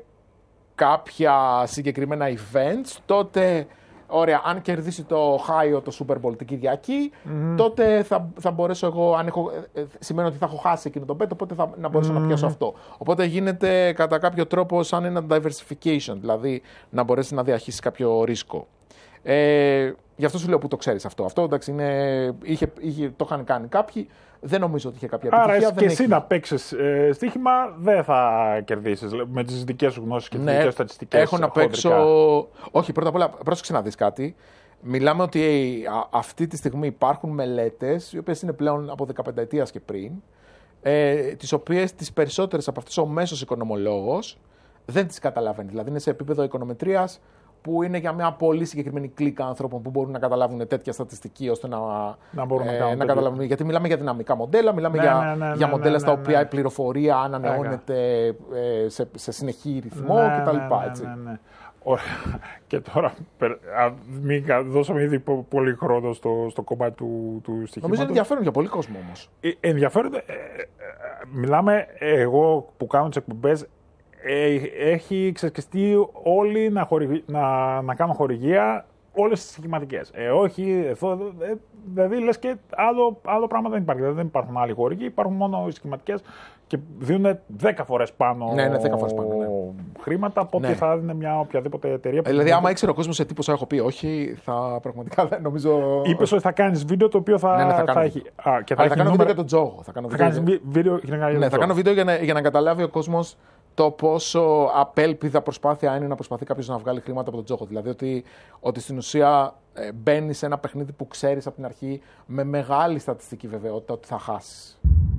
κάποια συγκεκριμένα events, τότε, ωραία, αν κερδίσει το Χάιο το Super Bowl την Κυριακή, τότε θα μπορέσω εγώ, σημαίνει ότι θα έχω χάσει εκείνο το bet, οπότε να μπορέσω να πιάσω αυτό. Οπότε γίνεται κατά κάποιο τρόπο σαν ένα diversification, δηλαδή να μπορέσει να διαχείρισεις κάποιο ρίσκο. Γι' αυτό σου λέω που το ξέρεις αυτό. Αυτό εντάξει, το είχαν κάνει κάποιοι. Δεν νομίζω ότι είχε κάποια επιτυχία. Άρα και εσύ να παίξεις στοίχημα δεν θα κερδίσεις με τις δικές σου γνώσεις και τις δικές σου στατιστικές. Έχω να παίξω. Όχι, πρώτα απ' όλα, πρόσεξε να δεις κάτι. Μιλάμε ότι αυτή τη στιγμή υπάρχουν μελέτες, οι οποίες είναι πλέον από 15 και πριν, τις οποίες τις περισσότερες από αυτές ο μέσος οικονομολόγος δεν τις καταλαβαίνει. Δηλαδή είναι σε επίπεδο οικονομετρίας, που είναι για μια πολύ συγκεκριμένη κλίκα ανθρώπων που μπορούν να καταλάβουν τέτοια στατιστική ώστε να καταλάβουν. Γιατί μιλάμε για δυναμικά μοντέλα, μιλάμε για μοντέλα στα οποία η πληροφορία ανανεώνεται σε συνεχή ρυθμό κτλ. Ωραία. Και τώρα, μην δώσαμε ήδη πολύ χρόνο στο κομμάτι του στοιχήματος. Νομίζω είναι ενδιαφέρον για πολύ κόσμο όμως. Ενδιαφέρον. Μιλάμε, εγώ που κάνω τις εκπομπές, έχει ξεσκιστεί όλοι να κάνουν χορηγία όλες τις στοιχηματικές. Όχι, δηλαδή λες και άλλο πράγμα δεν υπάρχει. Δεν υπάρχουν άλλοι χορηγοί, υπάρχουν μόνο οι στοιχηματικές και δίνουν 10 φορές πάνω, 10 φορές πάνω χρήματα από ό,τι θα δίνει μια οποιαδήποτε εταιρεία. Δηλαδή, άμα ήξερε ο κόσμος σε τι ποσά έχω πει, όχι, θα πραγματικά δεν νομίζω. Είπες ότι θα κάνεις βίντεο το οποίο θα έχει. Θα κάνω βίντεο για τον Τζόγο. Θα κάνω βίντεο για να καταλάβει ο κόσμος το πόσο απέλπιδα προσπάθεια είναι να προσπαθεί κάποιος να βγάλει χρήματα από τον τζόγο. Δηλαδή ότι στην ουσία μπαίνει σε ένα παιχνίδι που ξέρεις από την αρχή με μεγάλη στατιστική βεβαιότητα ότι θα χάσεις.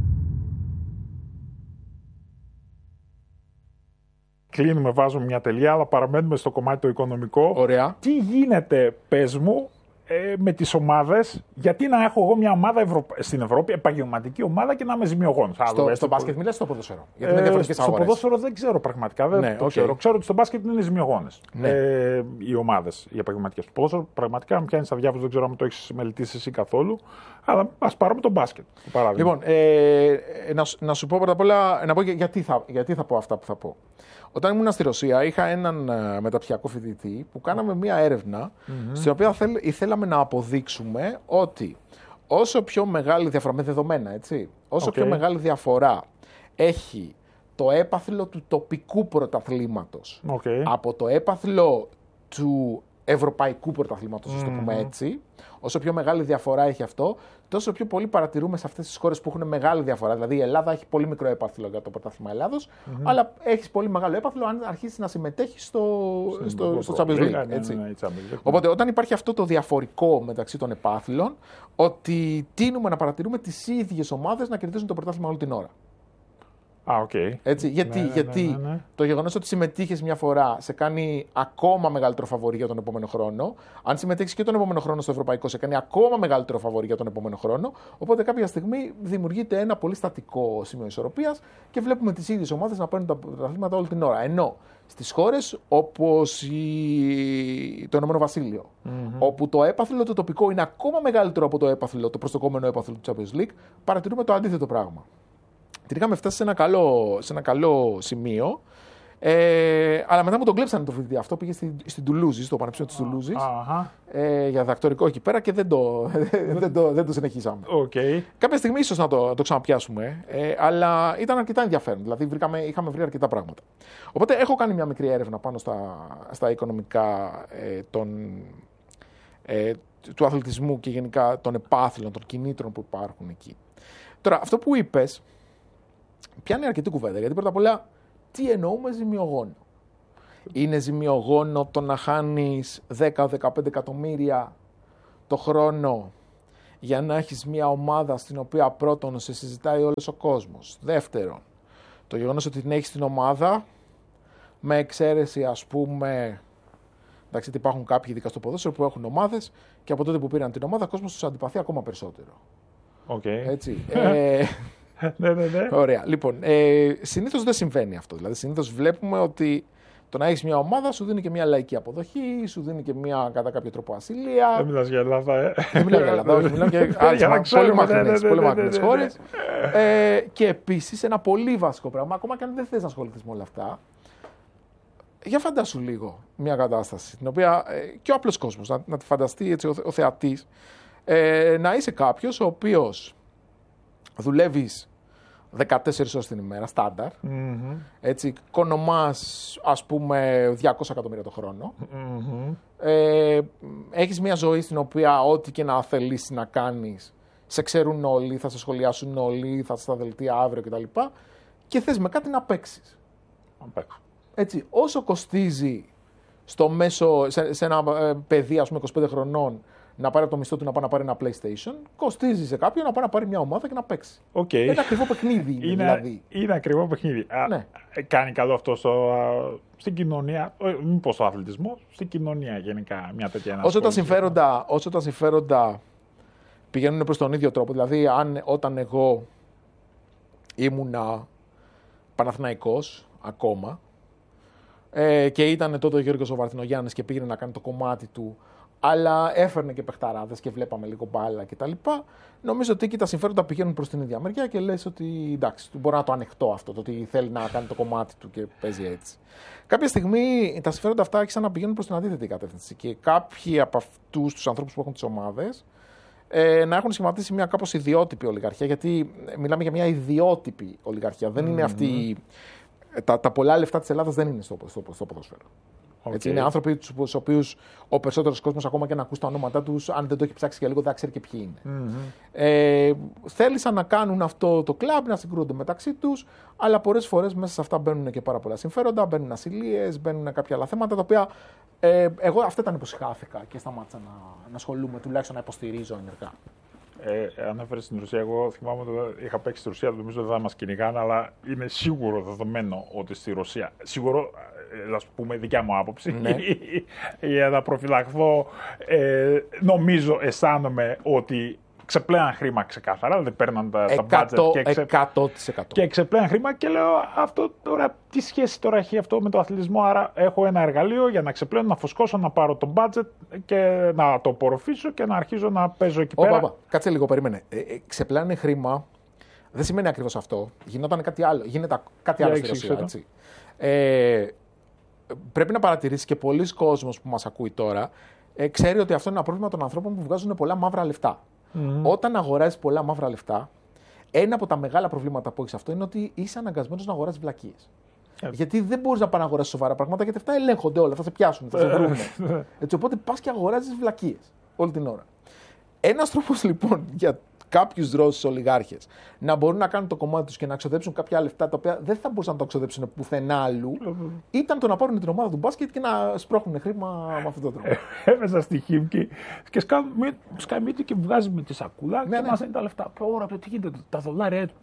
Κλείνουμε, βάζουμε μια τελεία, αλλά παραμένουμε στο κομμάτι το οικονομικό. Ωραία. Τι γίνεται, πες μου, με τις ομάδες, γιατί να έχω εγώ μια ομάδα στην Ευρώπη, επαγγελματική ομάδα και να είμαι ζημιογόνος. Στο μπάσκετ μιλάς, στο ποδόσφαιρο. Γιατί είναι διαφορετικές αγορές. Στο ποδόσφαιρο δεν ξέρω πραγματικά. Δεν το ξέρω. Ξέρω ότι στο μπάσκετ είναι ζημιογόνες οι ομάδες, οι επαγγελματικές. Στο ποδόσφαιρο πραγματικά με πιάνει στα διάβολα, δεν ξέρω αν το έχεις μελετήσει εσύ καθόλου. Αλλά ας πάρουμε το μπάσκετ. Λοιπόν, να σου πω πρώτα απ' όλα, να πω γιατί θα πω αυτά που θα πω. Όταν ήμουν στη Ρωσία, είχα έναν μεταπτυχιακό φοιτητή που κάναμε μία έρευνα, στην οποία ήθελαμε να αποδείξουμε ότι όσο πιο μεγάλη διαφορά, με δεδομένα, έτσι, όσο πιο μεγάλη διαφορά έχει το έπαθλο του τοπικού πρωταθλήματος από το έπαθλο του ευρωπαϊκού πρωταθλήματος, ας το πούμε έτσι, όσο πιο μεγάλη διαφορά έχει αυτό, τόσο πιο πολύ παρατηρούμε σε αυτές τις χώρες που έχουν μεγάλη διαφορά. Δηλαδή η Ελλάδα έχει πολύ μικρό έπαθλο για το πρωτάθλημα Ελλάδος, αλλά έχει πολύ μεγάλο έπαθλο αν αρχίσει να συμμετέχει στο Champions League. Οπότε όταν υπάρχει αυτό το διαφορικό μεταξύ των επάθλων, ότι τείνουμε να παρατηρούμε τις ίδιες ομάδες να κερδίζουν το πρωτάθλημα όλη την ώρα. Έτσι, γιατί το γεγονός ότι συμμετείχες μια φορά σε κάνει ακόμα μεγαλύτερο φαβορί για τον επόμενο χρόνο. Αν συμμετέχεις και τον επόμενο χρόνο στο ευρωπαϊκό, σε κάνει ακόμα μεγαλύτερο φαβορί για τον επόμενο χρόνο. Οπότε κάποια στιγμή δημιουργείται ένα πολύ στατικό σημείο ισορροπίας και βλέπουμε τις ίδιες ομάδες να παίρνουν τα πρωταθλήματα όλη την ώρα. Ενώ στις χώρες όπως το Ηνωμένο Βασίλειο, όπου το έπαθλο το τοπικό είναι ακόμα μεγαλύτερο από το έπαθλο, το προστοκόμενο έπαθλο του Champions League, παρατηρούμε το αντίθετο πράγμα. Την είχαμε φτάσει σε ένα καλό σημείο, αλλά μετά μου τον κλέψανε το φοιτητή αυτό. Πήγε στην Τουλούζη, στο Πανεπιστήμιο της Τουλούζης, για διδακτορικό εκεί πέρα και δεν το συνεχίσαμε. Κάποια στιγμή ίσως να το ξαναπιάσουμε, αλλά ήταν αρκετά ενδιαφέρον. Δηλαδή είχαμε βρει αρκετά πράγματα. Οπότε έχω κάνει μια μικρή έρευνα πάνω στα οικονομικά του αθλητισμού και γενικά των επάθλων, των κινήτρων που υπάρχουν εκεί. Τώρα, αυτό που είπες πιάνει αρκετή κουβέντα, γιατί πρώτα απ' όλα, τι εννοούμε ζημιογόνο? Είναι ζημιογόνο το να χάνεις 10-15 εκατομμύρια το χρόνο για να έχεις μια ομάδα στην οποία πρώτον σε συζητάει όλος ο κόσμος? Δεύτερον, το γεγονός ότι την έχεις την ομάδα, με εξαίρεση ας πούμε, εντάξει, υπάρχουν κάποιοι ειδικά στο ποδόσφαιρο που έχουν ομάδες και από τότε που πήραν την ομάδα ο κόσμος τους αντιπαθεί ακόμα περισσότερο. Έτσι. Ναι. Ωραία. Λοιπόν, συνήθως δεν συμβαίνει αυτό. Δηλαδή, συνήθως βλέπουμε ότι το να έχεις μια ομάδα σου δίνει και μια λαϊκή αποδοχή, σου δίνει και μια κατά κάποιο τρόπο ασυλία. Δεν μιλάς για Ελλάδα, Δεν μιλάω για Ελλάδα, όχι. Μιλάω για πολύ μακρινές χώρες. Και επίσης ένα πολύ βασικό πράγμα, ακόμα και αν δεν θες να ασχοληθείς με όλα αυτά, για φαντάσου λίγο μια κατάσταση, την οποία και ο απλός κόσμος, να τη φανταστεί έτσι ο θεατής, να είσαι κάποιος ο οποίος δουλεύεις 14 ώρες την ημέρα, στάνταρ. Έτσι, κονομάς, ας πούμε, 200 εκατομμύρια το χρόνο. Έχεις μια ζωή στην οποία ό,τι και να θελήσεις να κάνεις, σε ξέρουν όλοι, θα σε σχολιάσουν όλοι, θα στα δελτία αύριο κτλ. Και θες με κάτι να παίξεις. Έτσι, όσο κοστίζει στο μέσο, σε ένα παιδί, ας πούμε, 25 χρονών, να πάρει από το μισθό του να πάει να πάρει ένα PlayStation, κοστίζει σε κάποιον να πάει να πάρει μια ομάδα και να παίξει. Είναι ακριβό παιχνίδι. Δηλαδή. Είναι ακριβό παιχνίδι. Ναι. Κάνει καλό αυτό στην κοινωνία, μήπως στο αθλητισμό, στην κοινωνία γενικά μια τέτοια ανασχόληση. Όσο τα συμφέροντα πηγαίνουν προς τον ίδιο τρόπο, δηλαδή όταν εγώ ήμουνα Παναθηναϊκός ακόμα και ήταν τότε ο Γιώργος ο Βαρθινογιάννης και πήγαινε να κάνει το κομμάτι του, αλλά έφερνε και παιχταράδες και βλέπαμε λίγο μπάλα κτλ. Νομίζω ότι εκεί τα συμφέροντα πηγαίνουν προς την ίδια μεριά και λες ότι εντάξει, μπορώ να το ανεχτώ αυτό, το ότι θέλει να κάνει το κομμάτι του και παίζει έτσι. Κάποια στιγμή τα συμφέροντα αυτά άρχισαν να πηγαίνουν προς την αντίθετη κατεύθυνση και κάποιοι από αυτούς τους ανθρώπους που έχουν τις ομάδες να έχουν σχηματίσει μια κάπως ιδιότυπη ολιγαρχία, γιατί μιλάμε για μια ιδιότυπη ολιγαρχία. Δεν είναι αυτή. Τα πολλά λεφτά της Ελλάδας δεν είναι στο ποδόσφαιρο. Έτσι, είναι άνθρωποι στους οποίους ο περισσότερος κόσμος, ακόμα και να ακούσει τα ονόματά τους, αν δεν το έχει ψάξει για λίγο, δεν ξέρει και ποιοι είναι. Θέλησαν να κάνουν αυτό το κλαμπ, να συγκρούονται μεταξύ τους, αλλά πολλές φορές μέσα σε αυτά μπαίνουν και πάρα πολλά συμφέροντα, μπαίνουν ασυλίες, μπαίνουν κάποια άλλα θέματα, τα οποία εγώ αυτά ήταν που συχάθηκα και σταμάτησα να ασχολούμαι, τουλάχιστον να υποστηρίζω ενεργά. Ανέφερες στην Ρωσία. Εγώ θυμάμαι ότι είχα παίξει στη Ρωσία, νομίζω δεν θα μας κυνηγάνε, αλλά είναι σίγουρο δεδομένο ότι στη Ρωσία. Σίγουρο, ας πούμε, δικιά μου άποψη, ναι. Για να προφυλαχθώ, νομίζω, αισθάνομαι ότι ξεπλέαν χρήμα ξεκάθαρα, δεν παίρναν τα budget 100%. Και ξεπλέαν χρήμα και λέω αυτό τώρα, τι σχέση τώρα έχει αυτό με το αθλητισμό, άρα έχω ένα εργαλείο για να ξεπλένω, να φουσκώσω, να πάρω το budget και να το απορροφήσω και να αρχίζω να παίζω εκεί πέρα. Κάτσε λίγο, περίμενε. Ξεπλάνε χρήμα, δεν σημαίνει ακριβώς αυτό. Γινόταν κάτι άλλο. Γίνεται κάτι άλλο στη Ρωσία, έτσι. Πρέπει να παρατηρήσεις και πολλοί κόσμος που μας ακούει τώρα ξέρει ότι αυτό είναι ένα πρόβλημα των ανθρώπων που βγάζουν πολλά μαύρα λεφτά. Όταν αγοράζεις πολλά μαύρα λεφτά, ένα από τα μεγάλα προβλήματα που έχεις αυτό είναι ότι είσαι αναγκασμένος να αγοράζεις βλακίες. Γιατί δεν μπορείς να πας να αγοράσεις σοβαρά πράγματα, γιατί αυτά ελέγχονται όλα, θα σε πιάσουν, θα σε βρουν. Έτσι, οπότε πας και αγοράζεις βλακίες όλη την ώρα. Ένας τρόπος λοιπόν για κάποιους Ρώσους ολιγάρχες να μπορούν να κάνουν το κομμάτι τους και να ξοδέψουν κάποια λεφτά τα οποία δεν θα μπορούσαν να το ξοδέψουν πουθενά αλλού, ήταν το να πάρουν την ομάδα του μπάσκετ και να σπρώχνουν χρήμα με αυτόν τον τρόπο. Έμεσα στη Χίμκι και σκάει μύτη και βγάζει με τη σακούλα και μας είναι τα λεφτά. Ωρα, τι γίνεται, τα δολάρια.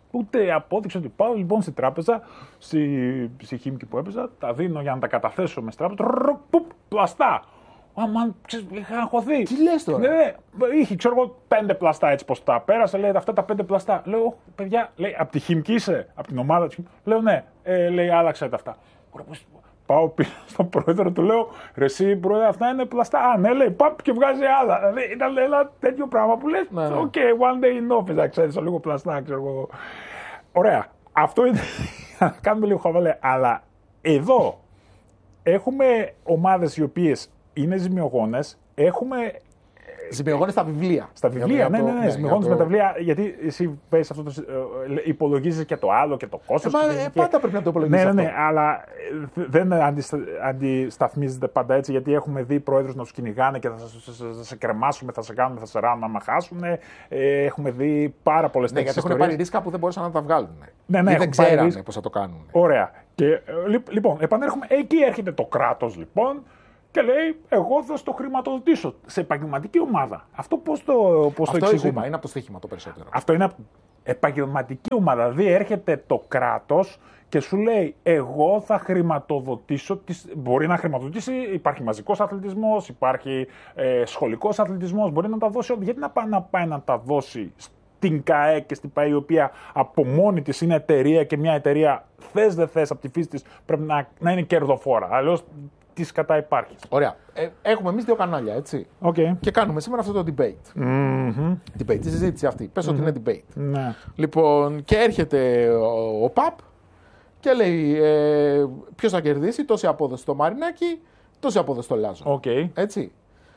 Ούτε απόδειξε ότι πάω λοιπόν στην τράπεζα, στη Χίμικη που έπαιζα, τα δίνω για να τα καταθέσω με στην τράπεζα. Πλαστά. Αμάν, είχα αγχωθεί. Τι λες τώρα? Ναι, είχε, ξέρω εγώ, 5 πλαστά έτσι πως τα πέρασε. Λέει αυτά τα 5 πλαστά. Λέω, παιδιά, λέει, από τη Χίμικη είσαι, από την ομάδα τη. Λέω, ναι, λέει, άλλαξε τα αυτά. Πάω πίσω στον πρόεδρο, του λέω, ρε εσύ πρόεδρε, αυτά είναι πλαστά. Α, ναι, λέει, παπ και βγάζει άλλα. Δηλαδή ήταν ένα τέτοιο πράγμα που λες, οκ, one day in office, ξέρεις, λίγο πλαστά, ξέρω εγώ. Ωραία, αυτό είναι, κάνουμε λίγο χαβαλέ, αλλά εδώ έχουμε ομάδες οι οποίες είναι ζημιογόνες, έχουμε... Ζημιογόνες στα βιβλία. Στα βιβλία, ναι, ζημιογόνες με τα βιβλία, γιατί εσύ πες αυτό, υπολογίζεις και το άλλο και το κόστος. Πάντα πρέπει να το υπολογίσεις αυτό. Ναι, αλλά δεν αντισταθμίζεται πάντα έτσι, γιατί έχουμε δει πρόεδρους να τους κυνηγάνε και θα σε κρεμάσουμε, θα σε κάνουμε, θα σε ράνουμε άμα χάσουν. Έχουμε δει πάρα πολλές τέτοιες ιστορίες. Γιατί έχουν πάρει ρίσκα που δεν μπορούσαν να τα βγάλουν. Ναι, δεν ξέρανε πώς θα το κάνουν. Ωραία. Και, λοιπόν, επανέρχομαι, εκεί έρχεται το κράτος λοιπόν. Και λέει, εγώ θα στο χρηματοδοτήσω σε επαγγελματική ομάδα. Αυτό πώς το εξηγούμε? Είναι από το στοίχημα το περισσότερο. Αυτό είναι επαγγελματική ομάδα. Δηλαδή έρχεται το κράτος και σου λέει, εγώ θα χρηματοδοτήσω. Μπορεί να χρηματοδοτήσει, υπάρχει μαζικός αθλητισμός, υπάρχει σχολικός αθλητισμός. Μπορεί να τα δώσει. Γιατί να πάει να τα δώσει στην ΚΑΕ και στην ΠΑΕ, η οποία από μόνη της είναι εταιρεία και μια εταιρεία θες δεν θες από τη φύση της πρέπει να είναι κερδοφόρα. Αλλιώς τι κατά υπάρχει. Ωραία. Έχουμε εμείς 2 κανάλια, έτσι. Okay. Και κάνουμε σήμερα αυτό το debate. Debate, τη συζήτηση αυτή. Πες ότι είναι debate. Ναι. Λοιπόν, και έρχεται ο ΠΑΠ και λέει ποιος θα κερδίσει, τόση απόδοση στο Μαρινάκι, τόση απόδοση στο Λάζο. Okay. Έτσι.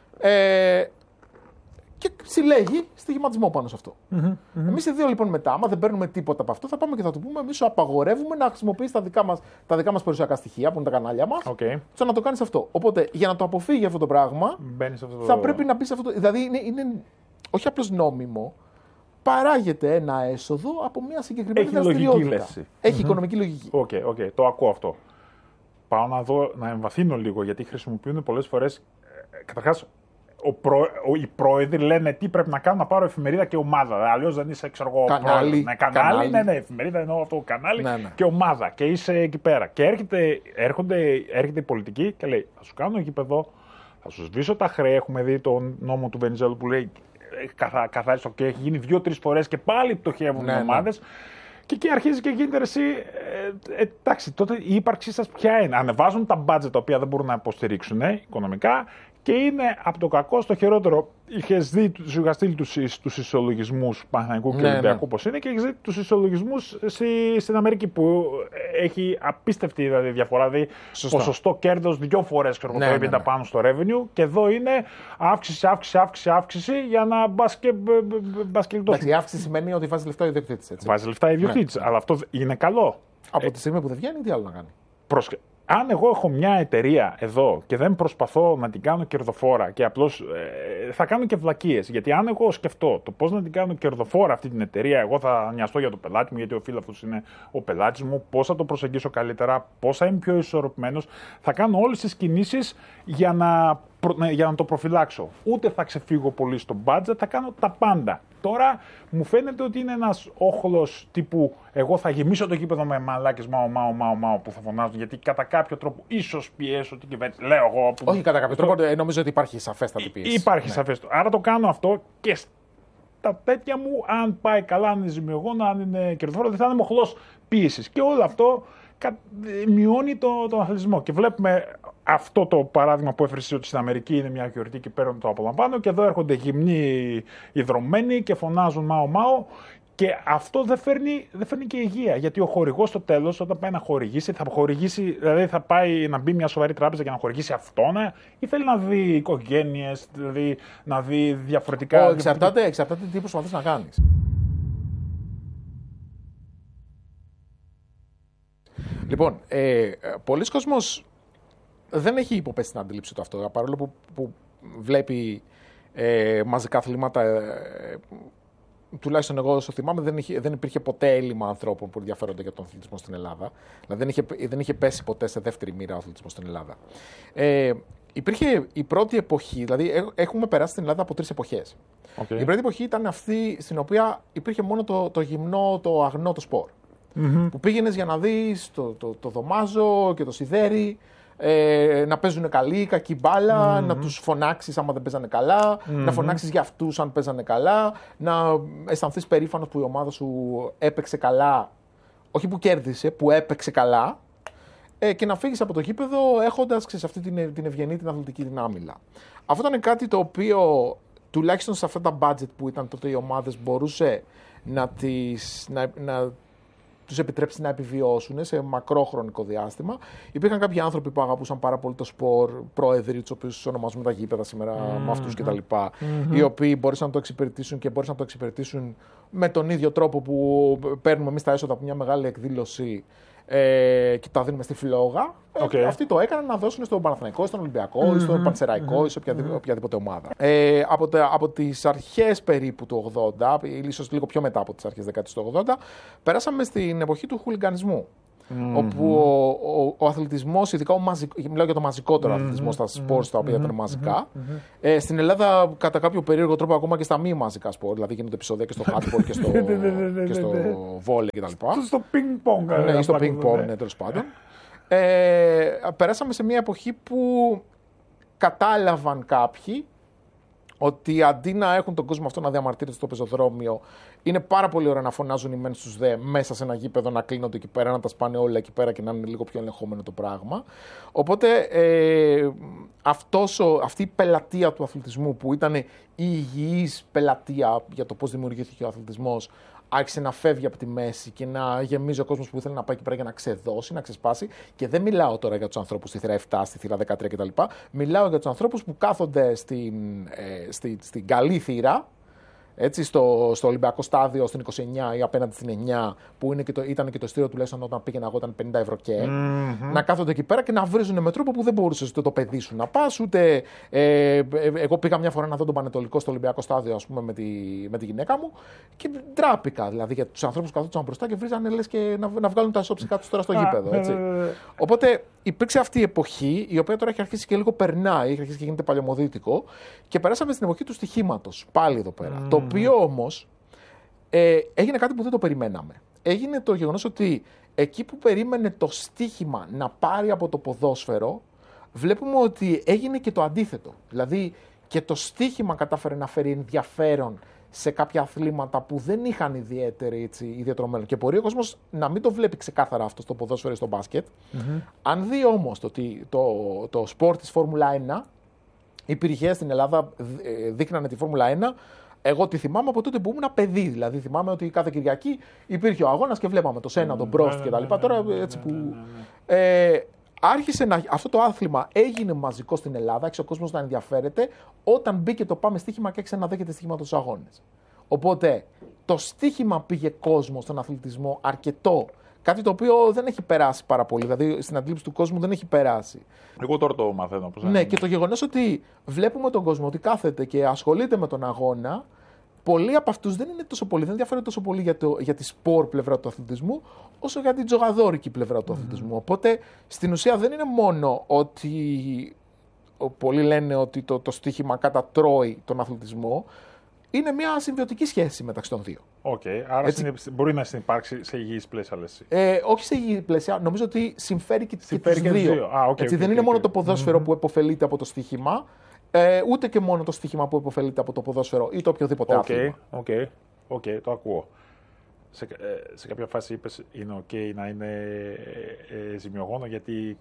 Και συλλέγει στοιχηματισμό πάνω σε αυτό. Εμείς οι δύο λοιπόν μετά, άμα δεν παίρνουμε τίποτα από αυτό, θα πάμε και θα του πούμε: εμείς σου απαγορεύουμε να χρησιμοποιείς τα δικά μας περιουσιακά στοιχεία, που είναι τα κανάλια μας, στο να το κάνεις αυτό. Οπότε για να το αποφύγει αυτό το πράγμα, θα πρέπει να μπει σε αυτό. Δηλαδή είναι όχι απλώς νόμιμο, παράγεται ένα έσοδο από μια συγκεκριμένη δραστηριότητα. Έχει οικονομική λογική. Το ακούω αυτό. Πάω να δω, να εμβαθύνω λίγο, γιατί χρησιμοποιούν πολλές φορές. Καταρχάς, οι πρόεδροι λένε τι πρέπει να κάνουν, να πάρω εφημερίδα και ομάδα. Αλλιώς δεν είσαι, ξέρω εγώ, κανάλι. Ναι, εφημερίδα εννοώ αυτό, κανάλι και ομάδα. Και είσαι εκεί πέρα. Και έρχεται η πολιτική και λέει: θα σου κάνω γήπεδο, θα σου σβήσω τα χρέη. Έχουμε δει τον νόμο του Βενιζέλου που λέει: καθάρισε το και έχει γίνει 2-3 φορές και πάλι πτωχεύουν οι ομάδες. Και εκεί αρχίζει και γίνεται εσύ. Εντάξει, τότε η ύπαρξή σας ποια είναι? Ανεβάζουν τα μπάτζετ τα οποία δεν μπορούν να υποστηρίξουν οικονομικά. Και είναι από το κακό στο χειρότερο. Είχα στείλει τους ισολογισμούς Παναθηναϊκού και Ολυμπιακού πώς είναι, και έχεις δει τους ισολογισμούς στην Αμερική που έχει απίστευτη διαφορά. Δηλαδή ποσοστό κέρδος 2 φορές το EBITDA πάνω στο revenue, και εδώ είναι αύξηση για να μπας και Εντάξει, η αύξηση σημαίνει ότι βάζει λεφτά ο ιδιοκτήτης. Βάζει λεφτά ο ιδιοκτήτης, αλλά αυτό είναι καλό. Από τη στιγμή που δεν βγαίνει, τι άλλο να κάνει? Αν εγώ έχω μια εταιρεία εδώ και δεν προσπαθώ να την κάνω κερδοφόρα και απλώς θα κάνω και βλακίες. Γιατί αν εγώ σκεφτώ το πώς να την κάνω κερδοφόρα αυτή την εταιρεία, εγώ θα νοιαστώ για το πελάτη μου, γιατί ο φίλαθλος είναι ο πελάτης μου, πώς θα το προσεγγίσω καλύτερα, πώς θα είμαι πιο ισορροπημένος, θα κάνω όλες τις κινήσεις για να το προφυλάξω. Ούτε θα ξεφύγω πολύ στο budget, θα κάνω τα πάντα. Τώρα μου φαίνεται ότι είναι ένας όχλος τύπου εγώ θα γεμίσω το γήπεδο με μαλάκες μάω που θα φωνάζουν, γιατί κατά κάποιο τρόπο ίσως πιέσω την κυβέρνηση. Λέω εγώ. Όχι κατά κάποιο τρόπο, νομίζω ότι υπάρχει σαφέστατη πίεση. Υπάρχει σαφέστατη. Άρα το κάνω αυτό και στα τέτοια μου, αν πάει καλά, αν είναι ζημιογόνο, αν είναι κερδοφόρο, δεν θα είναι μοχλός πίεσης. Και όλο αυτό μειώνει τον αθλητισμό. Και βλέπουμε αυτό το παράδειγμα που έφερε ότι στην Αμερική είναι μια γιορτή και παίρνουν το απολαμβάνω, και εδώ έρχονται γυμνοί ιδρωμένοι και φωνάζουν μάω. Και αυτό δεν φέρνει και υγεία. Γιατί ο χορηγός στο τέλος, όταν πάει να χορηγήσει, δηλαδή θα πάει να μπει μια σοβαρή τράπεζα για να χορηγήσει αυτόν, ή θέλει να δει οικογένειες, δηλαδή να δει διαφορετικά. Εξαρτάται τι προσπαθείς να κάνεις. Λοιπόν, πολλοί κόσμος δεν έχει υποπέσει να αντιλήψει το αυτό, παρόλο που βλέπει μαζικά αθλήματα τουλάχιστον εγώ όσο θυμάμαι, δεν υπήρχε ποτέ έλλειμμα ανθρώπων που ενδιαφέρονται για τον αθλητισμό στην Ελλάδα. Δηλαδή δεν είχε πέσει ποτέ σε δεύτερη μοίρα ο αθλητισμός στην Ελλάδα. Υπήρχε η πρώτη εποχή, δηλαδή έχουμε περάσει στην Ελλάδα από 3 εποχές. Okay. Η πρώτη εποχή ήταν αυτή στην οποία υπήρχε μόνο το γυμνό, το αγνό, το σπορ. Που πήγαινες για να δεις το δωμάζο και το σιδέρι, να παίζουν καλή, κακή μπάλα, να τους φωνάξεις άμα δεν παίζανε καλά, να φωνάξεις για αυτούς αν παίζανε καλά, να αισθανθείς περήφανος που η ομάδα σου έπαιξε καλά, όχι που κέρδισε, που έπαιξε καλά, και να φύγεις από το γήπεδο έχοντας αυτή την ευγενή, την αθλητική δυνάμιλα. Αυτό ήταν κάτι το οποίο, τουλάχιστον σε αυτά τα budget που ήταν τότε οι ομάδες, μπορούσε να τους επιτρέψει να επιβιώσουν σε μακρό χρονικό διάστημα. Υπήρχαν κάποιοι άνθρωποι που αγαπούσαν πάρα πολύ το σπορ, πρόεδροι, τους οποίους ονομάζουμε τα γήπεδα σήμερα με αυτούς κτλ. Οι οποίοι μπορούσαν να το εξυπηρετήσουν και μπορούσαν να το εξυπηρετήσουν με τον ίδιο τρόπο που παίρνουμε εμείς τα έσοδα από μια μεγάλη εκδήλωση και τα δίνουμε στη φλόγα. Αυτοί το έκαναν να δώσουν στον Παναθηναϊκό, στον Ολυμπιακό, στον Πανσεραϊκό ή σε οποιαδήποτε ομάδα. Από τις αρχές περίπου του 80, ίσως λίγο πιο μετά από τις αρχές δεκαετίας του 80, περάσαμε στην εποχή του χουλιγκανισμού. Όπου ο αθλητισμός, ειδικά μιλάω για το μαζικότερο αθλητισμό στα σπορ, τα οποία ήταν μαζικά. Στην Ελλάδα, κατά κάποιο περίεργο τρόπο, ακόμα και στα μη μαζικά σπορ, δηλαδή γίνονται επεισόδια και στο handball και στο βόλεϊ κτλ. Στο ping-pong. Ναι, στο ping-pong, ναι, τέλος πάντων. Περάσαμε σε μια εποχή που κατάλαβαν κάποιοι ότι αντί να έχουν τον κόσμο αυτό να διαμαρτύρεται στο πεζοδρόμιο, είναι πάρα πολύ ωραία να φωνάζουν οι μεν στους δε μέσα σε ένα γήπεδο, να κλείνονται εκεί πέρα, να τα σπάνε όλα εκεί πέρα και να είναι λίγο πιο ελεγχόμενο το πράγμα. Οπότε αυτή η πελατεία του αθλητισμού, που ήταν η υγιής πελατεία για το πώς δημιουργήθηκε ο αθλητισμός, άρχισε να φεύγει από τη μέση και να γεμίζει ο κόσμος που ήθελε να πάει εκεί πέρα για να ξεδώσει, να ξεσπάσει. Και δεν μιλάω τώρα για τους ανθρώπους στη θύρα 7, στη θύρα 13 κτλ. Μιλάω για τους ανθρώπους που κάθονται στην καλή θύρα, έτσι, στο Ολυμπιακό στάδιο, στην 29 ή απέναντι στην 9, που ήταν και το ειστήριο τουλάχιστον όταν πήγαινα εγώ ήταν 50 ευρώ και. Να κάθονται εκεί πέρα και να βρίζουν με τρόπο που δεν μπορούσες ούτε το παιδί σου να πας, ούτε. Εγώ πήγα μια φορά να δω τον Πανετολικό στο Ολυμπιακό στάδιο, ας πούμε, με τη γυναίκα μου και ντράπηκα. Δηλαδή για τους ανθρώπους που καθόντουσαν μπροστά και βρίζανε λες και να βγάλουν τα ισόψυχά τους τώρα στο γήπεδο. Έτσι. Οπότε υπήρξε αυτή η εποχή, η οποία τώρα έχει αρχίσει και λίγο περνάει, έχει αρχίσει και γίνεται παλαιομοδίτικο, και περάσαμε στην εποχή του στοιχήματος. Πάλι εδώ πέρα. Το οποίο όμως έγινε κάτι που δεν το περιμέναμε. Έγινε το γεγονός ότι εκεί που περίμενε το στοίχημα να πάρει από το ποδόσφαιρο, βλέπουμε ότι έγινε και το αντίθετο. Δηλαδή και το στοίχημα κατάφερε να φέρει ενδιαφέρον σε κάποια αθλήματα που δεν είχαν ιδιαίτερο μέλλον. Και μπορεί ο κόσμος να μην το βλέπει ξεκάθαρα αυτό στο ποδόσφαιρο ή στο μπάσκετ. Αν δει όμως το σπορ της Φόρμουλα 1, οι πυρηχές στην Ελλάδα δείχνανε τη Φόρμουλα 1. Εγώ τη θυμάμαι από τότε που ήμουν παιδί. Δηλαδή θυμάμαι ότι κάθε Κυριακή υπήρχε ο αγώνας και βλέπαμε το Σένα, τον Πρόστ κτλ. Τώρα έτσι που. Άρχισε αυτό το άθλημα, έγινε μαζικό στην Ελλάδα, άρχισε ο κόσμος να ενδιαφέρεται όταν μπήκε το πάμε στοίχημα και άρχισε να δέχεται στοίχημα στους αγώνες. Οπότε το στοίχημα πήγε κόσμο στον αθλητισμό αρκετό. Κάτι το οποίο δεν έχει περάσει πάρα πολύ, δηλαδή στην αντίληψη του κόσμου δεν έχει περάσει. Εγώ τώρα το μαθαίνω. Ναι, και το γεγονός ότι βλέπουμε τον κόσμο ότι κάθεται και ασχολείται με τον αγώνα, πολλοί από αυτούς δεν ενδιαφέρονται τόσο πολύ για τη σπορ πλευρά του αθλητισμού, όσο για την τζογαδόρικη πλευρά του αθλητισμού. Οπότε στην ουσία δεν είναι μόνο ότι πολλοί λένε ότι το στοίχημα κατατρώει τον αθλητισμό. Είναι μια συμβιωτική σχέση μεταξύ των δύο. Άρα μπορεί να υπάρξει σε υγιής πλαίσια, λες. Όχι σε υγιή πλαίσια. Νομίζω ότι συμφέρει και τους δύο. Δεν είναι μόνο το ποδόσφαιρο που επωφελείται από το στοίχημα, ούτε και μόνο το στοίχημα που επωφελείται από το ποδόσφαιρο ή το οποιοδήποτε άθλημα. Το ακούω. Σε κάποια φάση είπες είναι να είναι ζημιογόνο γιατί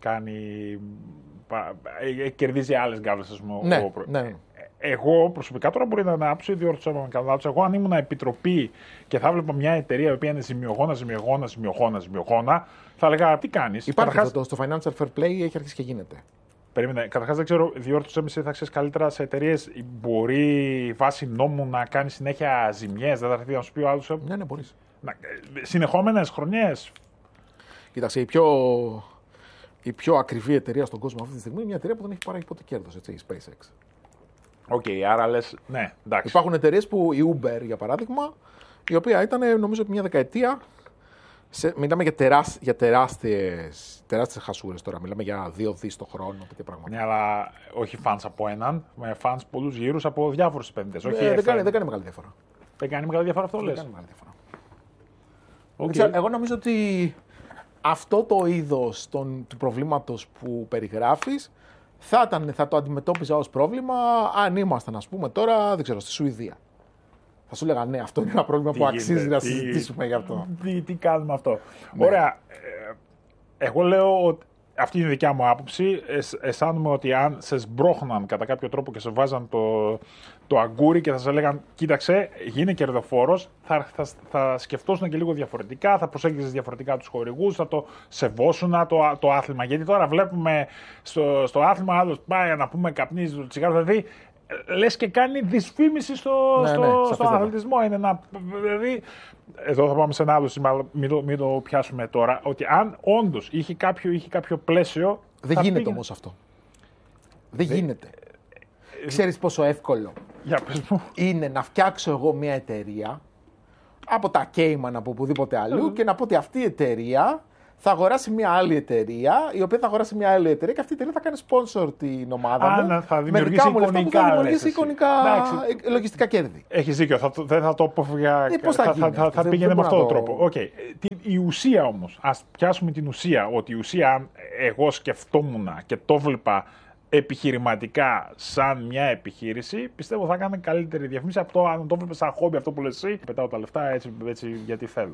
κερδίζει άλλες γκάβλες, ας πούμε. Ναι. Εγώ προσωπικά τώρα μπορεί να ανάψω ή διόρθωσα με καλά. Εγώ αν ήμουν επιτροπή και θα βλέπω μια εταιρεία η οποία είναι ζημιογόνα, θα έλεγα τι κάνεις. Υπάρχει αυτό στο Financial Fair Play, έχει αρχίσει και γίνεται. Περίμενε. Καταρχάς δεν ξέρω, διόρθωσα με θα ξέρεις καλύτερα σε εταιρείες. Μπορεί βάσει νόμου να κάνει συνέχεια ζημιές, δεν θα έρθει να σου πει ο άλλος. Ναι, μπορείς. Συνεχόμενες χρονιές. Κοίταξε, η πιο ακριβή εταιρεία στον κόσμο αυτή τη στιγμή είναι μια εταιρεία που δεν έχει παράγει ποτέ κέρδος, η SpaceX. Οκ, άρα λες, ναι, εντάξει. Υπάρχουν εταιρείες που η Uber, για παράδειγμα, η οποία ήταν νομίζω μια δεκαετία. Μιλάμε για τεράστιες χασούρες τώρα. Μιλάμε για 2 δις το χρόνο. Ναι, αλλά όχι φανς από έναν, με φανς πολλούς γύρους από διάφορους επενδυτές. Δεν κάνει μεγάλη διαφορά. Δεν κάνει μεγάλη διαφορά αυτό, λες. Δεν κάνει μεγάλη διαφορά. Okay. Εγώ νομίζω ότι αυτό το είδος του προβλήματος που περιγράφεις θα το αντιμετώπιζα ως πρόβλημα αν ήμασταν, ας πούμε, τώρα, δεν ξέρω, στη Σουηδία. Θα σου έλεγα, ναι, αυτό είναι ένα πρόβλημα που αξίζει να συζητήσουμε γι' αυτό. Τι κάνουμε αυτό. Ναι. Ωραία. Εγώ λέω ότι αυτή είναι η δικιά μου άποψη. Αισθάνομαι ότι αν σε σμπρώχναν κατά κάποιο τρόπο και σε βάζαν το αγκούρι και θα σε λέγαν, κοίταξε, γίνε κερδοφόρος, θα σκεφτόσουν και λίγο διαφορετικά, θα προσέγγιζες διαφορετικά τους χορηγούς, θα το σεβόσουν το άθλημα. Γιατί τώρα βλέπουμε στο άθλημα άλλος πάει να πούμε καπνίζει το τσιγάρο, δηλαδή λες και κάνει δυσφήμιση στο αθλητισμό. Είναι δηλαδή, εδώ θα πάμε σε ένα άλλο σημείο, μην το πιάσουμε τώρα, ότι αν όντως είχε κάποιο πλαίσιο. Δεν γίνεται όμως αυτό. Δεν γίνεται. Ξέρεις πόσο εύκολο είναι να φτιάξω εγώ μια εταιρεία από τα Cayman, από οπουδήποτε αλλού και να πω ότι αυτή η εταιρεία θα αγοράσει μια άλλη εταιρεία, η οποία θα αγοράσει μια άλλη εταιρεία και αυτή η εταιρεία θα κάνει sponsor την ομάδα μου. Θα δημιουργήσει εικονικά λογιστικά κέρδη. Έχεις δίκιο, δεν θα το αποφύγα. Θα πήγαινε με αυτόν τον τρόπο. Okay. Η ουσία όμως, ας πιάσουμε την ουσία, ότι η ουσία, αν εγώ σκεφτόμουν και το βλέπα επιχειρηματικά σαν μια επιχείρηση, πιστεύω θα έκανε καλύτερη διαφήμιση από το αν το βλέπεις σαν χόμπι, αυτό που λες εσύ, πετάω τα λεφτά έτσι γιατί θέλω.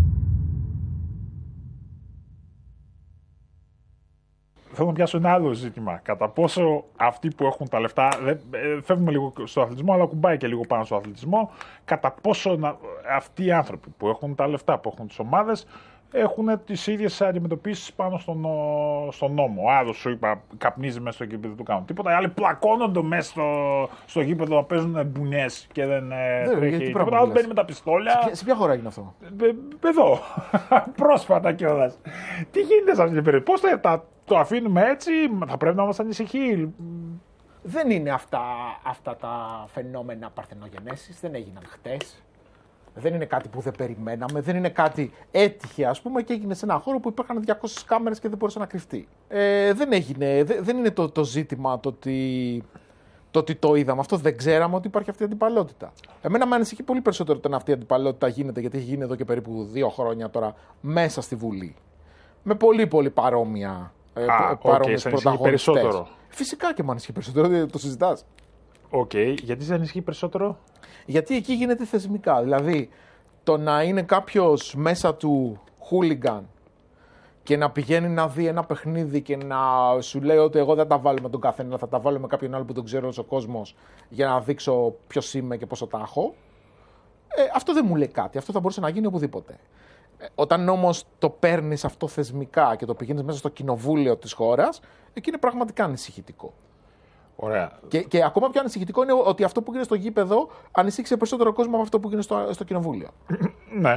Θέλω να πιάσω ένα άλλο ζήτημα. Κατά πόσο αυτοί που έχουν τα λεφτά, φεύγουμε λίγο στο αθλητισμό, αλλά κουμπάει και λίγο πάνω στο αθλητισμό, κατά πόσο αυτοί οι άνθρωποι που έχουν τα λεφτά, που έχουν τις ομάδες, έχουν τις ίδιες αντιμετωπίσεις πάνω στον νόμο. Ο άλλος σου είπα, καπνίζει μέσα στο γήπεδο, του κάνουν τίποτα. Οι άλλοι πλακώνονται μέσα στο γήπεδο να παίζουν μπουνιές και δεν τρέχει τίποτα. Άλλος μπαίνει με τα πιστόλια. Σε ποια χώρα είναι αυτό? Εδώ. Πρόσφατα κιόλας. Τι γίνεται σε αυτή την περίπτωση? Πώς το αφήνουμε έτσι? Θα πρέπει να μας ανησυχεί. Δεν είναι αυτά τα φαινόμενα παρθενογενέσεις. Δεν έγιναν χτες. Δεν είναι κάτι που δεν περιμέναμε, δεν είναι κάτι έτυχε, ας πούμε, και έγινε σε ένα χώρο που υπήρχαν 200 κάμερες και δεν μπορούσε να κρυφτεί. Δεν είναι το ζήτημα το ότι το είδαμε. Αυτό δεν ξέραμε ότι υπάρχει αυτή η αντιπαλότητα. Εμένα με ανησυχεί πολύ περισσότερο όταν αυτή η αντιπαλότητα γίνεται, γιατί έχει γίνει εδώ και περίπου 2 χρόνια τώρα μέσα στη Βουλή. Με πολύ πολύ παρόμοιες πρωταγωνιστές. Περισσότερο. Φυσικά και με ανησυχεί περισσότερο, το συζητάς. Γιατί σε ανησυχεί περισσότερο? Γιατί εκεί γίνεται θεσμικά. Δηλαδή, το να είναι κάποιος μέσα του hooligan και να πηγαίνει να δει ένα παιχνίδι και να σου λέει ότι εγώ δεν τα βάλω με τον καθένα, θα τα βάλω με κάποιον άλλο που τον ξέρω ο κόσμος για να δείξω ποιος είμαι και πόσο τα έχω, αυτό δεν μου λέει κάτι. Αυτό θα μπορούσε να γίνει οπουδήποτε. Όταν όμως το παίρνεις αυτό θεσμικά και το πηγαίνεις μέσα στο κοινοβούλιο της χώρας, εκεί είναι πραγματικά ανησυχητικό. Ωραία. Και ακόμα πιο ανησυχητικό είναι ότι αυτό που γίνεται στο γήπεδο ανησύχησε περισσότερο κόσμο από αυτό που γίνεται στο κοινοβούλιο. Ναι.